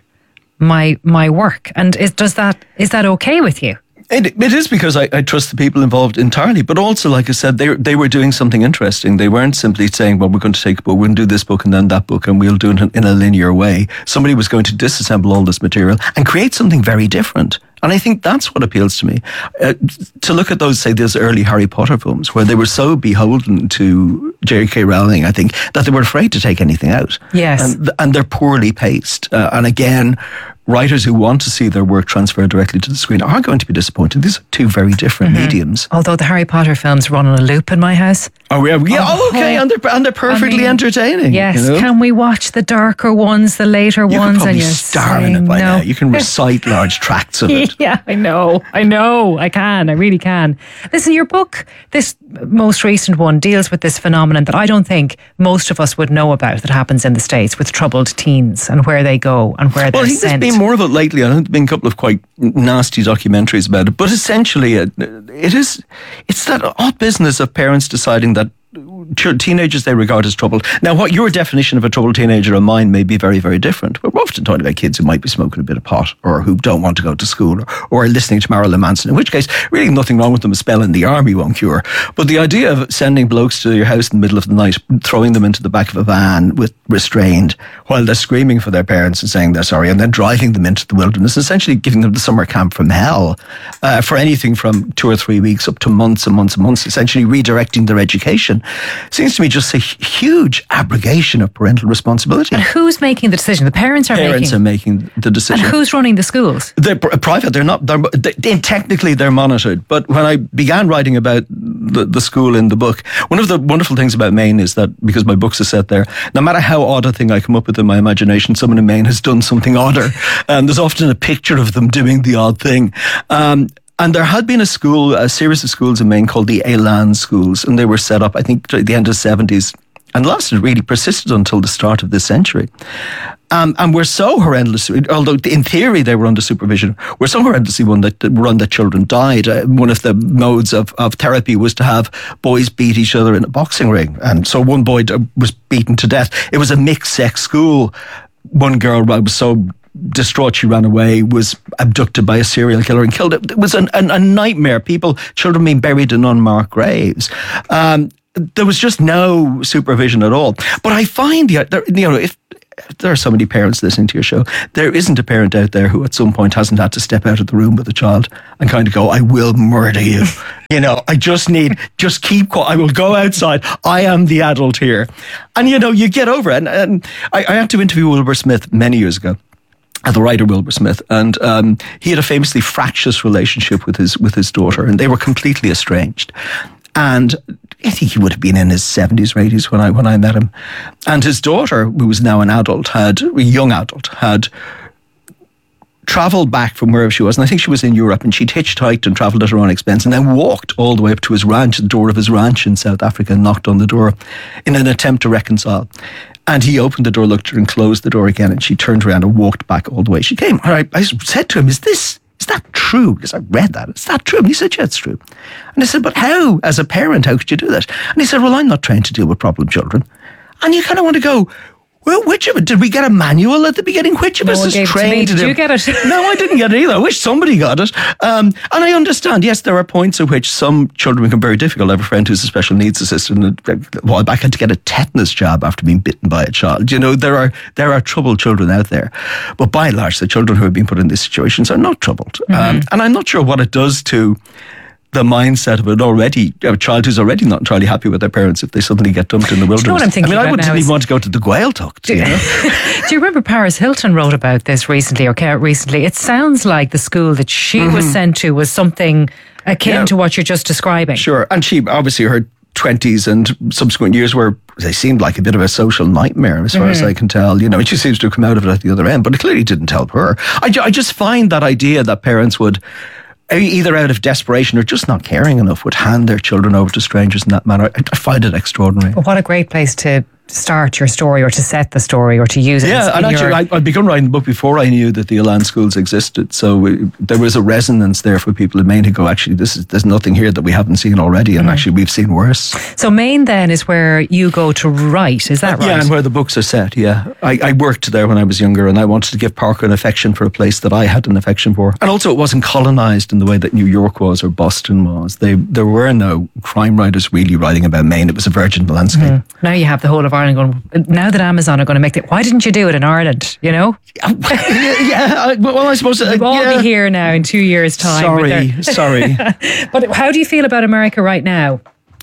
my my work. And is, does that is that okay with you? It, it is, because I, I trust the people involved entirely. But also, like I said, they they were doing something interesting. They weren't simply saying, well, we're going to take a book, we're going to do this book and then that book, and we'll do it in, in a linear way. Somebody was going to disassemble all this material and create something very different. And I think that's what appeals to me. Uh, to look at those, say, those early Harry Potter films, where they were so beholden to J K Rowling, I think, that they were afraid to take anything out. Yes. And, and they're poorly paced. Uh, and again, writers who want to see their work transferred directly to the screen are going to be disappointed. These are two very different mm-hmm. mediums. Although the Harry Potter films run on a loop in my house. Oh, yeah, yeah. Oh, okay, oh, and they're and they're perfectly I mean, entertaining. Yes, you know? Can we watch the darker ones, the later you ones? You and can probably star in it by no. now. You can recite large tracts of it. Yeah, I know, I know, I can, I really can. Listen, your book, this most recent one, deals with this phenomenon that I don't think most of us would know about that happens in the States with troubled teens and where they go and where well, they're I think sent. There's been more of it lately. I think there's been a couple of quite nasty documentaries about it. But essentially, it, it is, it's that odd business of parents deciding that teenagers they regard as troubled. Now, what your definition of a troubled teenager and mine may be very, very different. We're often talking about kids who might be smoking a bit of pot or who don't want to go to school or, or are listening to Marilyn Manson, in which case, really nothing wrong with them. A spell in the army won't cure. But the idea of sending blokes to your house in the middle of the night, throwing them into the back of a van with restrained while they're screaming for their parents and saying they're sorry, and then driving them into the wilderness, essentially giving them the summer camp from hell uh, for anything from two or three weeks up to months and months and months, essentially redirecting their education, seems to me just a huge abrogation of parental responsibility. And who's making the decision? The parents are parents making. are making the decision. And who's running the schools? They're private. They're not. They're, they, technically, they're monitored. But when I began writing about the, the school in the book, one of the wonderful things about Maine is that because my books are set there, no matter how odd a thing I come up with in my imagination, someone in Maine has done something odder, and there's often a picture of them doing the odd thing. Um, And there had been a school, a series of schools in Maine called the Elan schools, and they were set up, I think, at the end of the seventies, and lasted, really persisted until the start of this century. Um, and we're so horrendous, although in theory they were under supervision, we're so horrendously run that, run that children died. Uh, one of the modes of, of therapy was to have boys beat each other in a boxing ring. And so one boy was beaten to death. It was a mixed-sex school. One girl was so distraught she ran away, was abducted by a serial killer and killed. It was an, an, a nightmare. People, children being buried in unmarked graves. Um, there was just no supervision at all. But I find, you know, if there are so many parents listening to your show, there isn't a parent out there who at some point hasn't had to step out of the room with a child and kind of go, I will murder you. You know, I just need, just keep quiet. I will go outside. I am the adult here. And, you know, you get over it. And, and I, I had to interview Wilbur Smith many years ago. Uh, the writer Wilbur Smith, and um, he had a famously fractious relationship with his with his daughter, and they were completely estranged. And I think he would have been in his seventies or eighties when I when I met him. And his daughter, who was now an adult, had a young adult, had travelled back from wherever she was, and I think she was in Europe, and she'd hitchhiked and travelled at her own expense, and then walked all the way up to his ranch, the door of his ranch in South Africa, and knocked on the door in an attempt to reconcile. And he opened the door, looked at her, and closed the door again, and she turned around and walked back all the way she came. And I, I said to him, is this, is that true? Because I read that. Is that true? And he said, yeah, it's true. And I said, but how, as a parent, how could you do that? And he said, well, I'm not trained to deal with problem children. And you kind of want to go, well, which of it? Did we get a manual at the beginning? Which of no us is gave trained to, to to do? Did you get it? No, I didn't get it either. I wish somebody got it. Um, and I understand, yes, there are points at which some children become very difficult. I have a friend who's a special needs assistant. A while back had to get a tetanus jab after being bitten by a child. You know, there are there are troubled children out there. But by and large, the children who have been put in these situations are not troubled. Mm-hmm. Um, and I'm not sure what it does to the mindset of an already a child who's already not entirely happy with their parents if they suddenly get dumped in the wilderness. Do you know what I'm thinking I mean, I wouldn't even is, want to go to the Gaeltacht. Do, you know? do you remember Paris Hilton wrote about this recently, or came out recently? It sounds like the school that she mm-hmm. was sent to was something akin yeah. to what you're just describing. Sure, and she obviously her twenties and subsequent years were, they seemed like a bit of a social nightmare as far mm-hmm. as I can tell, you know, and she seems to have come out of it at the other end, but it clearly didn't help her. I, ju- I just find that idea that parents would, either out of desperation or just not caring enough, would hand their children over to strangers in that manner. I, I find it extraordinary. Well, what a great place to start your story, or to set the story, or to use it. Yeah, and actually, your... I, I'd begun writing the book before I knew that the Elan schools existed. So we, there was a resonance there for people in Maine who go, actually, this is there's nothing here that we haven't seen already, and mm. actually we've seen worse. So Maine then is where you go to write, is that right? Yeah, and where the books are set, yeah. I, I worked there when I was younger, and I wanted to give Parker an affection for a place that I had an affection for. And also it wasn't colonised in the way that New York was or Boston was. They, there were no crime writers really writing about Maine. It was a virgin landscape. Mm. Now you have the whole of Ireland going, now that Amazon are going to make it, why didn't you do it in Ireland, you know? yeah, yeah, well, I suppose... Uh, we'll all yeah. be here now in two years' time. Sorry, their... sorry. But how do you feel about America right now?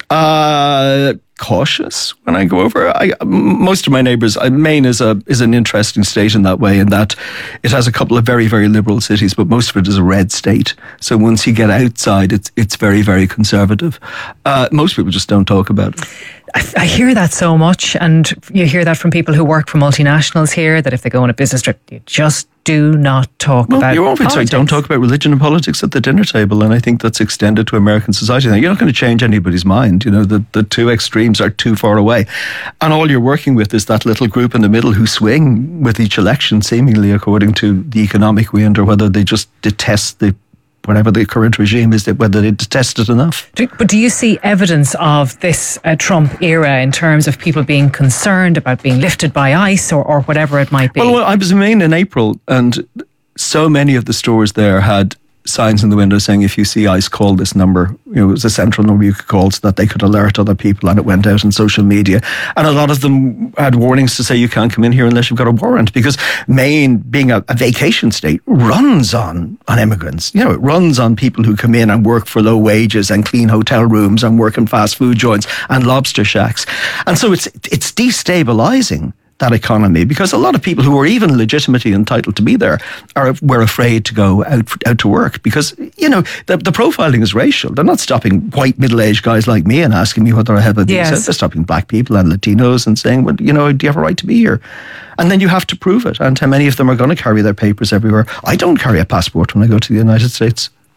Uh... cautious when I go over. I, most of my neighbours, Maine is a is an interesting state in that way, in that it has a couple of very, very liberal cities, but most of it is a red state. So once you get outside, it's it's very, very conservative. Uh, most people just don't talk about it. I, I hear that so much, and you hear that from people who work for multinationals here, that if they go on a business trip, you just do not talk well, about you're always right. Don't talk about religion and politics at the dinner table, and I think that's extended to American society now. You're not going to change anybody's mind. You know, the, the two extremes are too far away, and all you're working with is that little group in the middle who swing with each election, seemingly according to the economic wind, or whether they just detest the whatever the current regime is, whether they detest it enough. Do, but do you see evidence of this uh, Trump era in terms of people being concerned about being lifted by ICE or, or whatever it might be? Well, well, I was in Maine in April, and so many of the stores there had signs in the window saying, if you see ICE, call this number. You know, it was a central number you could call so that they could alert other people, and it went out on social media. And a lot of them had warnings to say you can't come in here unless you've got a warrant, because Maine, being a, a vacation state, runs on, on immigrants. You know, it runs on people who come in and work for low wages and clean hotel rooms and work in fast food joints and lobster shacks. And so it's it's destabilizing that economy, because a lot of people who are even legitimately entitled to be there are were afraid to go out out to work, because, you know, the, the profiling is racial. They're not stopping white middle-aged guys like me and asking me whether I have a visa. Yes. They're stopping black people and Latinos and saying, well, you know, do you have a right to be here? And then you have to prove it. And how many of them are going to carry their papers everywhere? I don't carry a passport when I go to the United States.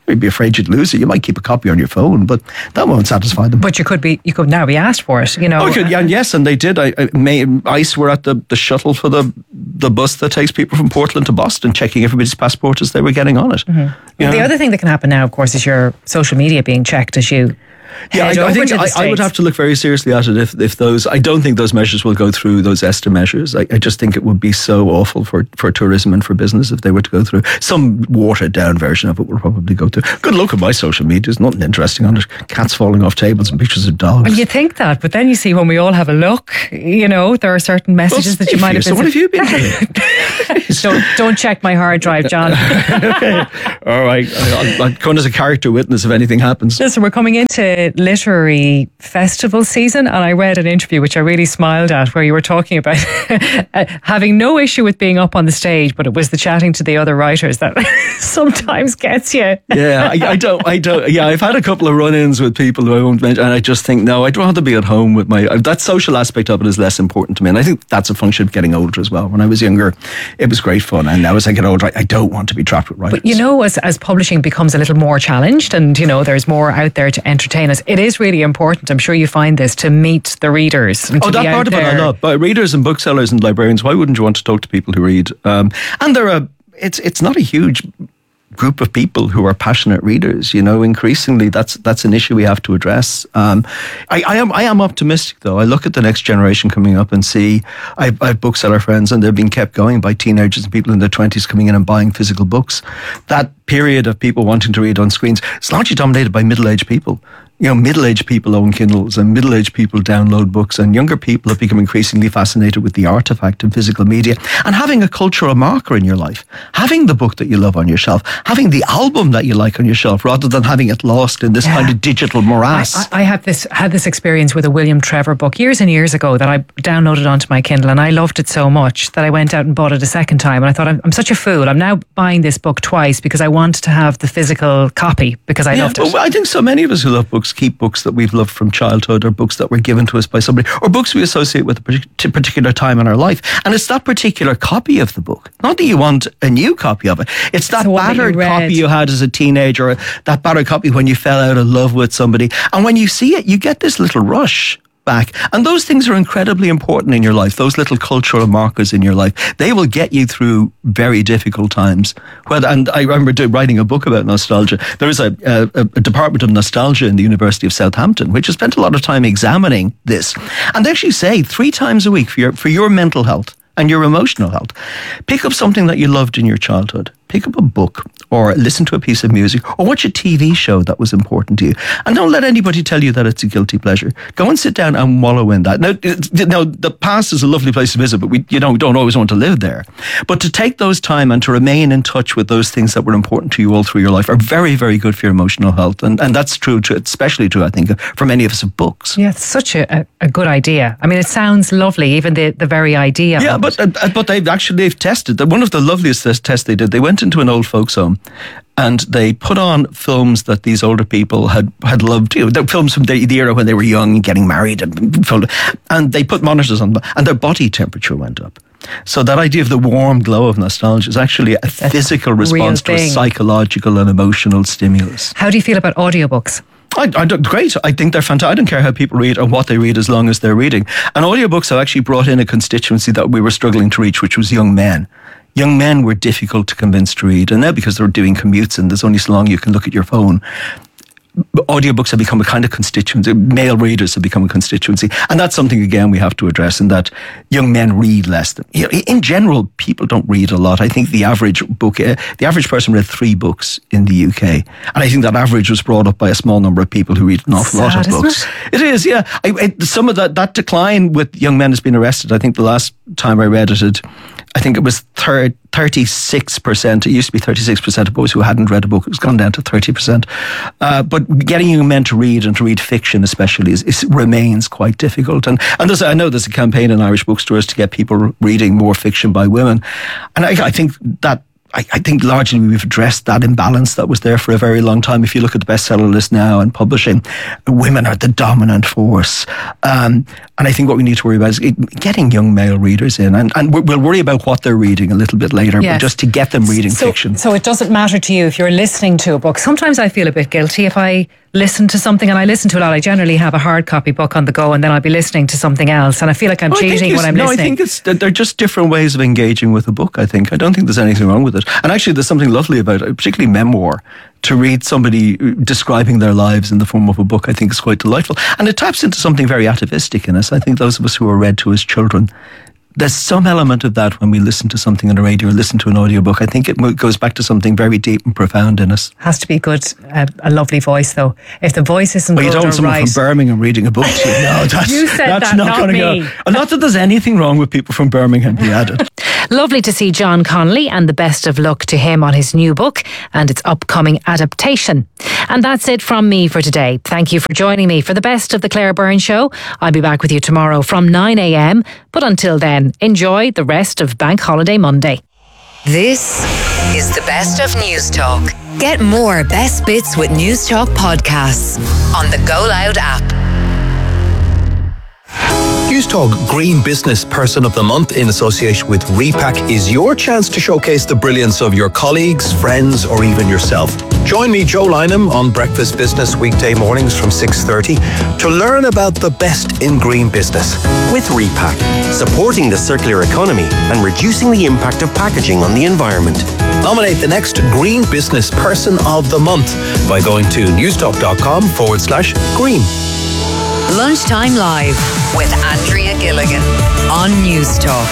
You'd be afraid you'd lose it. You might keep a copy on your phone, but that won't satisfy them. But you could be, you could now be asked for it, you know. Oh, could, yeah, and yes, and they did. I, I may, ICE were at the, the shuttle for the the bus that takes people from Portland to Boston, checking everybody's passport as they were getting on it. Mm-hmm. You the know? other thing that can happen now, of course, is your social media being checked as you. Yeah, I, I think I, I would have to look very seriously at it if, if those. I don't think those measures will go through, those ESTA measures. I, I just think it would be so awful for, for tourism and for business if they were to go through. Some watered down version of it will probably go through. Good look at my social media. There's nothing interesting on it. Cats falling off tables and pictures of dogs. Well, you think that, but then you see when we all have a look, you know, there are certain messages well, that you might have been. So what have you been doing? don't, don't check my hard drive, John. Okay. All right. I'll, I'll come as a character witness if anything happens. Listen, we're coming into literary festival season, and I read an interview which I really smiled at where you were talking about having no issue with being up on the stage, but it was the chatting to the other writers that sometimes gets you. Yeah, I, I don't, I don't. Yeah, I've had a couple of run-ins with people who I won't mention, and I just think, no, I'd rather be at home with my. That social aspect of it is less important to me, and I think that's a function of getting older as well. When I was younger, it was great fun, and now as I get older, I, I don't want to be trapped with writers. But you know, as as publishing becomes a little more challenged, and you know, there's more out there to entertain us, it is really important, I'm sure you find this, to meet the readers. And oh, to that be part of it I love. But readers and booksellers and librarians, why wouldn't you want to talk to people who read? Um, and there are, it's it's not a huge group of people who are passionate readers. You know, increasingly that's that's an issue we have to address. Um, I, I am I am optimistic though. I look at the next generation coming up and see I, I have bookseller friends, and they're being kept going by teenagers and people in their twenties coming in and buying physical books. That period of people wanting to read on screens is largely dominated by middle-aged people. You know, middle-aged people own Kindles and middle-aged people download books, and younger people have become increasingly fascinated with the artifact of physical media. And having a cultural marker in your life, having the book that you love on your shelf, having the album that you like on your shelf, rather than having it lost in this yeah. kind of digital morass. I, I, I had this had this experience with a William Trevor book years and years ago that I downloaded onto my Kindle, and I loved it so much that I went out and bought it a second time. And I thought, I'm, I'm such a fool. I'm now buying this book twice because I want to have the physical copy because I yeah, loved it. Well, I think so many of us who love books keep books that we've loved from childhood, or books that were given to us by somebody, or books we associate with a particular time in our life. And it's that particular copy of the book. Not that you want a new copy of it. It's that so battered that copy you had as a teenager, or that battered copy when you fell out of love with somebody. And when you see it, you get this little rush back. And those things are incredibly important in your life. Those little cultural markers in your life, they will get you through very difficult times. Well, and I remember doing, writing a book about nostalgia. There is a, a, a department of nostalgia in the University of Southampton, which has spent a lot of time examining this. And they actually say three times a week for your, for your mental health and your emotional health, pick up something that you loved in your childhood. Pick up a book, or listen to a piece of music, or watch a T V show that was important to you. And don't let anybody tell you that it's a guilty pleasure. Go and sit down and wallow in that. Now, now the past is a lovely place to visit, but we, you know, don't always want to live there. But to take those time and to remain in touch with those things that were important to you all through your life are very, very good for your emotional health. And and that's true, to, especially true, I think, for many of us of books. Yeah, it's such a, a good idea. I mean, it sounds lovely, even the, the very idea. Yeah, of but it. Uh, but they've actually they've tested. One of the loveliest tests they did, they went into an old folks home and they put on films that these older people had, had loved, you know, the films from the, the era when they were young and getting married, and, and they put monitors on them, and their body temperature went up. So that idea of the warm glow of nostalgia is actually a That's physical response to a psychological and emotional stimulus. How do you feel about audiobooks? I, I don't, great. I think they're fantastic. I don't care how people read or what they read as long as they're reading. And audiobooks have actually brought in a constituency that we were struggling to reach, which was young men. Young men were difficult to convince to read. And now because they're doing commutes and there's only so long you can look at your phone, audiobooks have become a kind of constituency. Male readers have become a constituency. And that's something, again, we have to address, in that young men read less than, you know, in general, people don't read a lot. I think the average book, uh, the average person read three books in the U K. And I think that average was brought up by a small number of people who read an awful Sad, lot of books. It? it is, yeah. I, it, some of that, that decline with young men has been arrested. I think the last time I read it, it I think it was thirty-six percent. It used to be thirty-six percent of boys who hadn't read a book. It's gone down to thirty percent. Uh, but getting young men to read, and to read fiction especially, is, is remains quite difficult. And and there's, I know there's a campaign in Irish bookstores to get people reading more fiction by women. And I, I think that I, I think largely we've addressed that imbalance that was there for a very long time. If you look at the bestseller list now and publishing, women are the dominant force. Um, and I think what we need to worry about is getting young male readers in. And, and we'll worry about what they're reading a little bit later, yes. but just to get them reading so, fiction. So it doesn't matter to you if you're listening to a book. Sometimes I feel a bit guilty if I listen to something, and I listen to a lot. I generally have a hard copy book on the go, and then I'll be listening to something else, and I feel like I'm oh, cheating when I'm no, listening. No, I think it's they're just different ways of engaging with a book, I think. I don't think there's anything wrong with it. And actually, there's something lovely about it, particularly memoir. To read somebody describing their lives in the form of a book, I think is quite delightful. And it taps into something very atavistic in us. I think those of us who are read to as children, there's some element of that when we listen to something on the radio or listen to an audiobook. I think it goes back to something very deep and profound in us. Has to be good, uh, a lovely voice though. If the voice isn't well, good you don't or want someone right. from Birmingham reading a book to you. No, that's, you said that's that, not, not going to me. go. Not that there's anything wrong with people from Birmingham, be added. Lovely to see John Connolly, and the best of luck to him on his new book and its upcoming adaptation. And that's it from me for today. Thank you for joining me for the best of the Claire Byrne Show. I'll be back with you tomorrow from nine a.m. But until then, enjoy the rest of Bank Holiday Monday. This is the best of News Talk. Get more best bits with News Talk podcasts on the Go Loud app. News Talk Green Business Person of the Month in association with Repack is your chance to showcase the brilliance of your colleagues, friends, or even yourself. Join me, Joe Lynham, on Breakfast Business weekday mornings from six thirty to learn about the best in green business. With Repack, supporting the circular economy and reducing the impact of packaging on the environment. Nominate the next Green Business Person of the Month by going to newstalk.com forward slash green. Lunchtime Live with Andrea Gilligan on News Talk.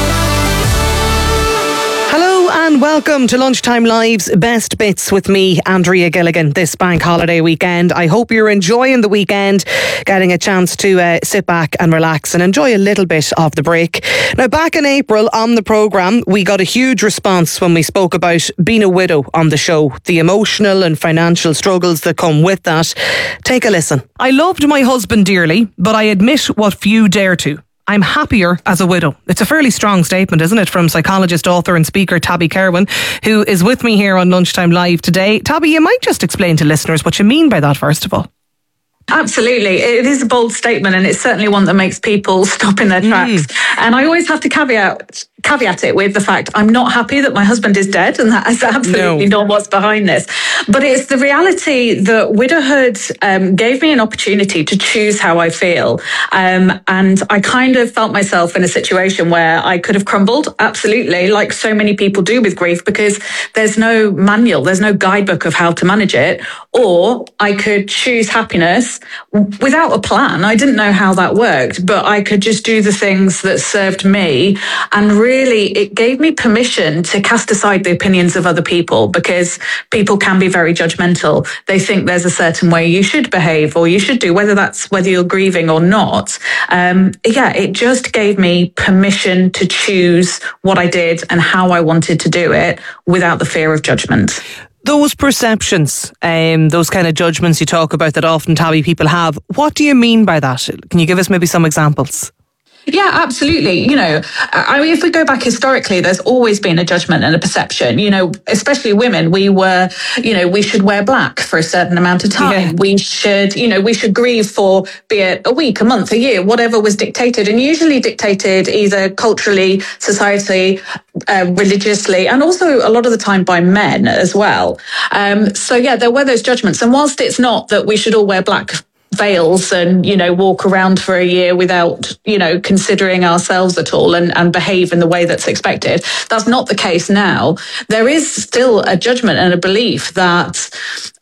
Hello and welcome to Lunchtime Live's Best Bits with me, Andrea Gilligan, this bank holiday weekend. I hope you're enjoying the weekend, getting a chance to uh, sit back and relax and enjoy a little bit of the break. Now, back in April on the programme, we got a huge response when we spoke about being a widow on the show, the emotional and financial struggles that come with that. Take a listen. I loved my husband dearly, but I admit what few dare to. I'm happier as a widow. It's a fairly strong statement, isn't it, from psychologist, author and speaker Tabby Kerwin, who is with me here on Lunchtime Live today. Tabby, you might just explain to listeners what you mean by that, first of all. Absolutely. It is a bold statement, and it's certainly one that makes people stop in their tracks. Mm. And I always have to caveat caveat it with the fact I'm not happy that my husband is dead, and that is absolutely no. not what's behind this. But it's the reality that widowhood um, gave me an opportunity to choose how I feel. Um, and I kind of felt myself in a situation where I could have crumbled, absolutely, like so many people do with grief, because there's no manual, there's no guidebook of how to manage it. Or I could choose happiness without a plan. I didn't know how that worked, but I could just do the things that served me. And really, it gave me permission to cast aside the opinions of other people, because people can be very judgmental. They think there's a certain way you should behave or you should do, whether that's whether you're grieving or not. Um, yeah, it just gave me permission to choose what I did and how I wanted to do it without the fear of judgment. Those perceptions, um, those kind of judgments you talk about that often, Tabby, people have, what do you mean by that? Can you give us maybe some examples? Yeah, absolutely. You know, I mean, if we go back historically, there's always been a judgment and a perception, you know, especially women. We were, you know, we should wear black for a certain amount of time. Yeah. We should, you know, we should grieve for, be it a week, a month, a year, whatever was dictated, and usually dictated either culturally, society, uh, religiously, and also a lot of the time by men as well. Um, so yeah, there were those judgments. And whilst it's not that we should all wear black veils and, you know, walk around for a year without, you know, considering ourselves at all and, and behave in the way that's expected, that's not the case now. There is still a judgment and a belief that,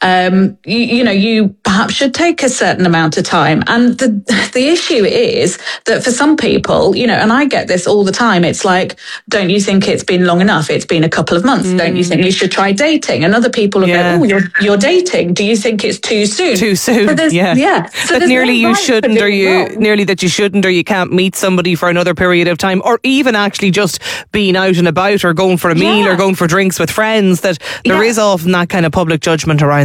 um, you, you know, you perhaps should take a certain amount of time. And the, the issue is that for some people, you know, and I get this all the time, it's like, don't you think it's been long enough? It's been a couple of months. Mm. Don't you think you should try dating? And other people are yeah. going, oh, you're, you're dating. Do you think it's too soon? Too soon, so yeah. yeah. So that nearly no you right shouldn't or you wrong. nearly that you shouldn't or you can't meet somebody for another period of time, or even actually just being out and about or going for a meal yeah. or going for drinks with friends, that there yeah. is often that kind of public judgment around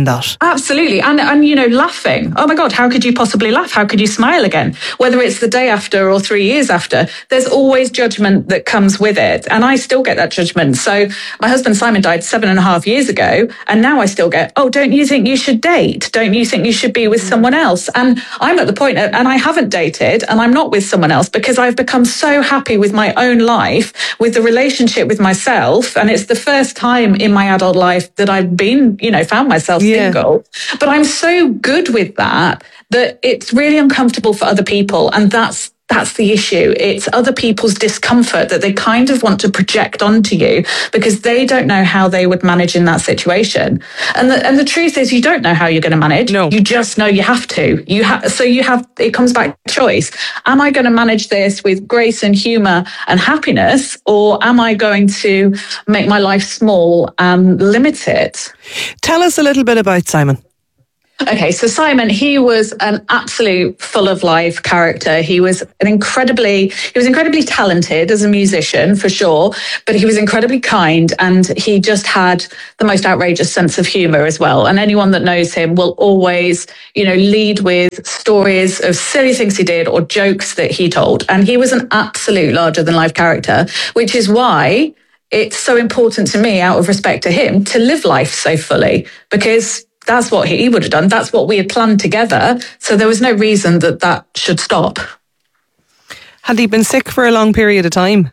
in that. Absolutely. And, and, you know, laughing. Oh my God, how could you possibly laugh? How could you smile again? Whether it's the day after or three years after, there's always judgment that comes with it. And I still get that judgment. So my husband Simon died seven and a half years ago. And now I still get, oh, don't you think you should date? Don't you think you should be with someone else? And I'm at the point, and I haven't dated and I'm not with someone else because I've become so happy with my own life, with the relationship with myself. And it's the first time in my adult life that I've been, you know, found myself yeah. single. But I'm so good with that, that it's really uncomfortable for other people. And that's That's the issue. It's other people's discomfort that they kind of want to project onto you because they don't know how they would manage in that situation. And the, and the truth is you don't know how you're going to manage. No. You just know you have to. You have, so you have, it comes back to choice. Am I going to manage this with grace and humor and happiness, or am I going to make my life small and limit it? Tell us a little bit about Simon. Okay, so Simon, he was an absolute full of life character. He was an incredibly, he was incredibly talented as a musician for sure, but he was incredibly kind and he just had the most outrageous sense of humor as well. And anyone that knows him will always, you know, lead with stories of silly things he did or jokes that he told. And he was an absolute larger than life character, which is why it's so important to me, out of respect to him, to live life so fully, because that's what he would have done. That's what we had planned together. So there was no reason that that should stop. Had he been sick for a long period of time?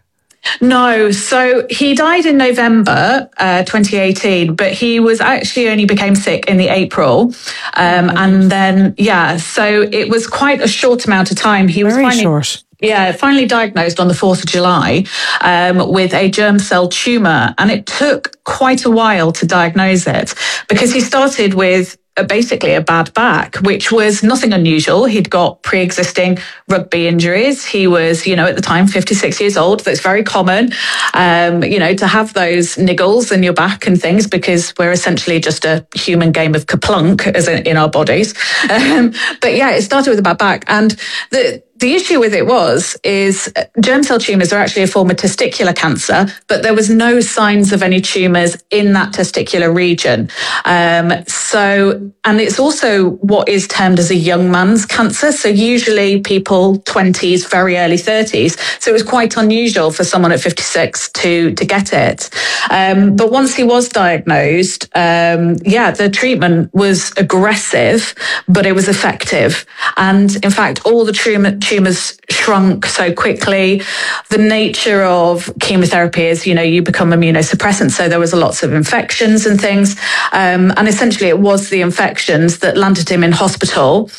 No. So he died in November uh, twenty eighteen, but he was actually only became sick in the April. Um, and then, yeah, so it was quite a short amount of time. He was Very finally, short. Yeah, finally diagnosed on the fourth of July um, with a germ cell tumour. And it took quite a while to diagnose it because he started with a, basically a bad back, which was nothing unusual. He'd got pre-existing rugby injuries. He was, you know, at the time, fifty-six years old. That's very common, um, you know, to have those niggles in your back and things because we're essentially just a human game of kaplunk as in, in our bodies. Um, but yeah, it started with a bad back. And the The issue with it was, is germ cell tumours are actually a form of testicular cancer, but there was no signs of any tumours in that testicular region. Um, so, and it's also what is termed as a young man's cancer. So usually people twenties, very early thirties. So it was quite unusual for someone at fifty-six to, to get it. Um, but once he was diagnosed, um, yeah, the treatment was aggressive, but it was effective. And in fact, all the treatment tumours shrunk so quickly. The nature of chemotherapy is, you know, you become immunosuppressant. So there was lots of infections and things. Um, and essentially it was the infections that landed him in hospital.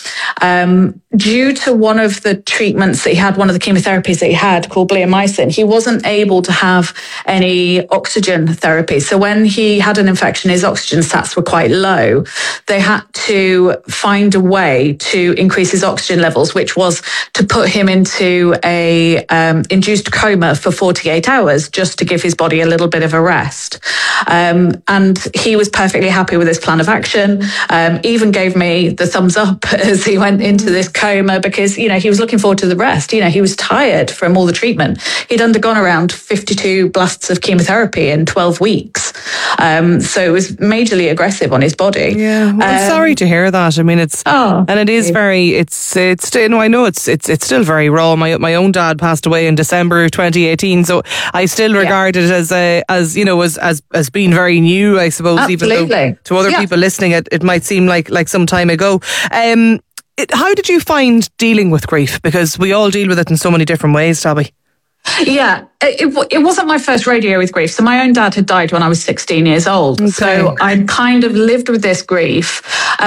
Um, due to one of the treatments that he had, one of the chemotherapies that he had called bleomycin, he wasn't able to have any oxygen therapy. So when he had an infection, his oxygen stats were quite low. They had to find a way to increase his oxygen levels, which was to put him into a um, induced coma for forty-eight hours just to give his body a little bit of a rest. Um, and he was perfectly happy with this plan of action, um, even gave me the thumbs up as he went into this coma because, you know, he was looking forward to the rest. You know, he was tired from all the treatment. He'd undergone around fifty-two blasts of chemotherapy in twelve weeks. Um, so it was majorly aggressive on his body. Yeah, well, I'm um, sorry to hear that. I mean, it's, oh, and it is very, it's, it's, you know, I know it's, it's, it's still very raw. My, my own dad passed away in December twenty eighteen. So I still regard yeah. it as, a, as, you know, as, as, as being very new, I suppose, Absolutely. even though to other yeah. people listening, it, it might seem like, like some time ago. Um, it, how did you find dealing with grief? Because we all deal with it in so many different ways, Tabby. Yeah, it, it wasn't my first rodeo with grief. So my own dad had died when I was sixteen years old. Okay. So I kind of lived with this grief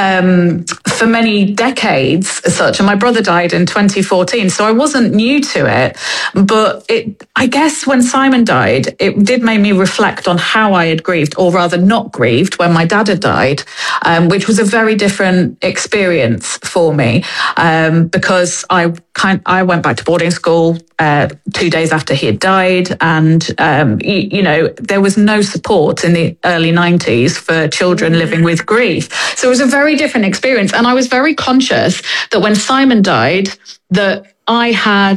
um, for many decades as such. And my brother died in twenty fourteen. So I wasn't new to it. But it, I guess when Simon died, it did make me reflect on how I had grieved, or rather not grieved, when my dad had died, um, which was a very different experience for me um, because I kind I went back to boarding school uh, two days after he had died, and um, you, you know there was no support in the early nineties for children living with grief. So it was a very different experience, and I was very conscious that when Simon died, that I had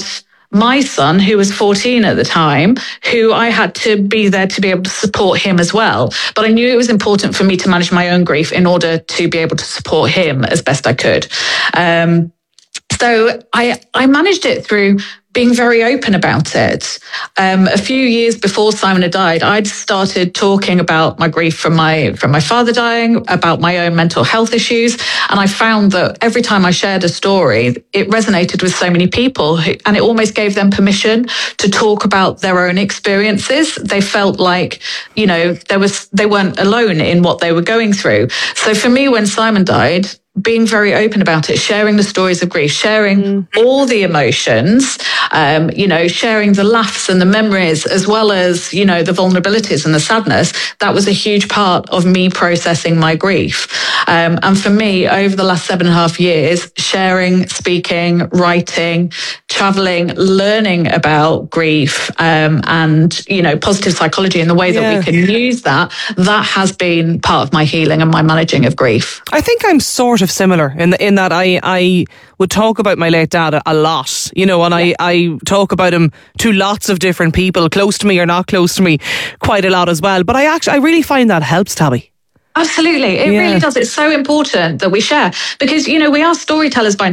my son, who was fourteen at the time, who I had to be there to be able to support him as well. But I knew it was important for me to manage my own grief in order to be able to support him as best I could. Um, so I, I managed it through being very open about it. Um, a few years before Simon had died, I'd started talking about my grief from my from my father dying, about my own mental health issues, and I found that every time I shared a story, it resonated with so many people, who, and it almost gave them permission to talk about their own experiences. They felt like, you know, there was they weren't alone in what they were going through. So for me, when Simon died, being very open about it, sharing the stories of grief, sharing mm. all the emotions, um, you know, sharing the laughs and the memories, as well as, you know, the vulnerabilities and the sadness, that was a huge part of me processing my grief. Um, and for me, over the last seven and a half years, sharing, speaking, writing, traveling, learning about grief, um, and, you know, positive psychology and the way yeah. that we can use that, that has been part of my healing and my managing of grief. I think I'm sort of similar in the, in that I I would talk about my late dad a, a lot, you know, and yeah. I, I talk about him to lots of different people, close to me or not close to me, quite a lot as well. But I actually I really find that helps, Tabby. Absolutely. It yeah. really does. It's so important that we share because, you know, we are storytellers by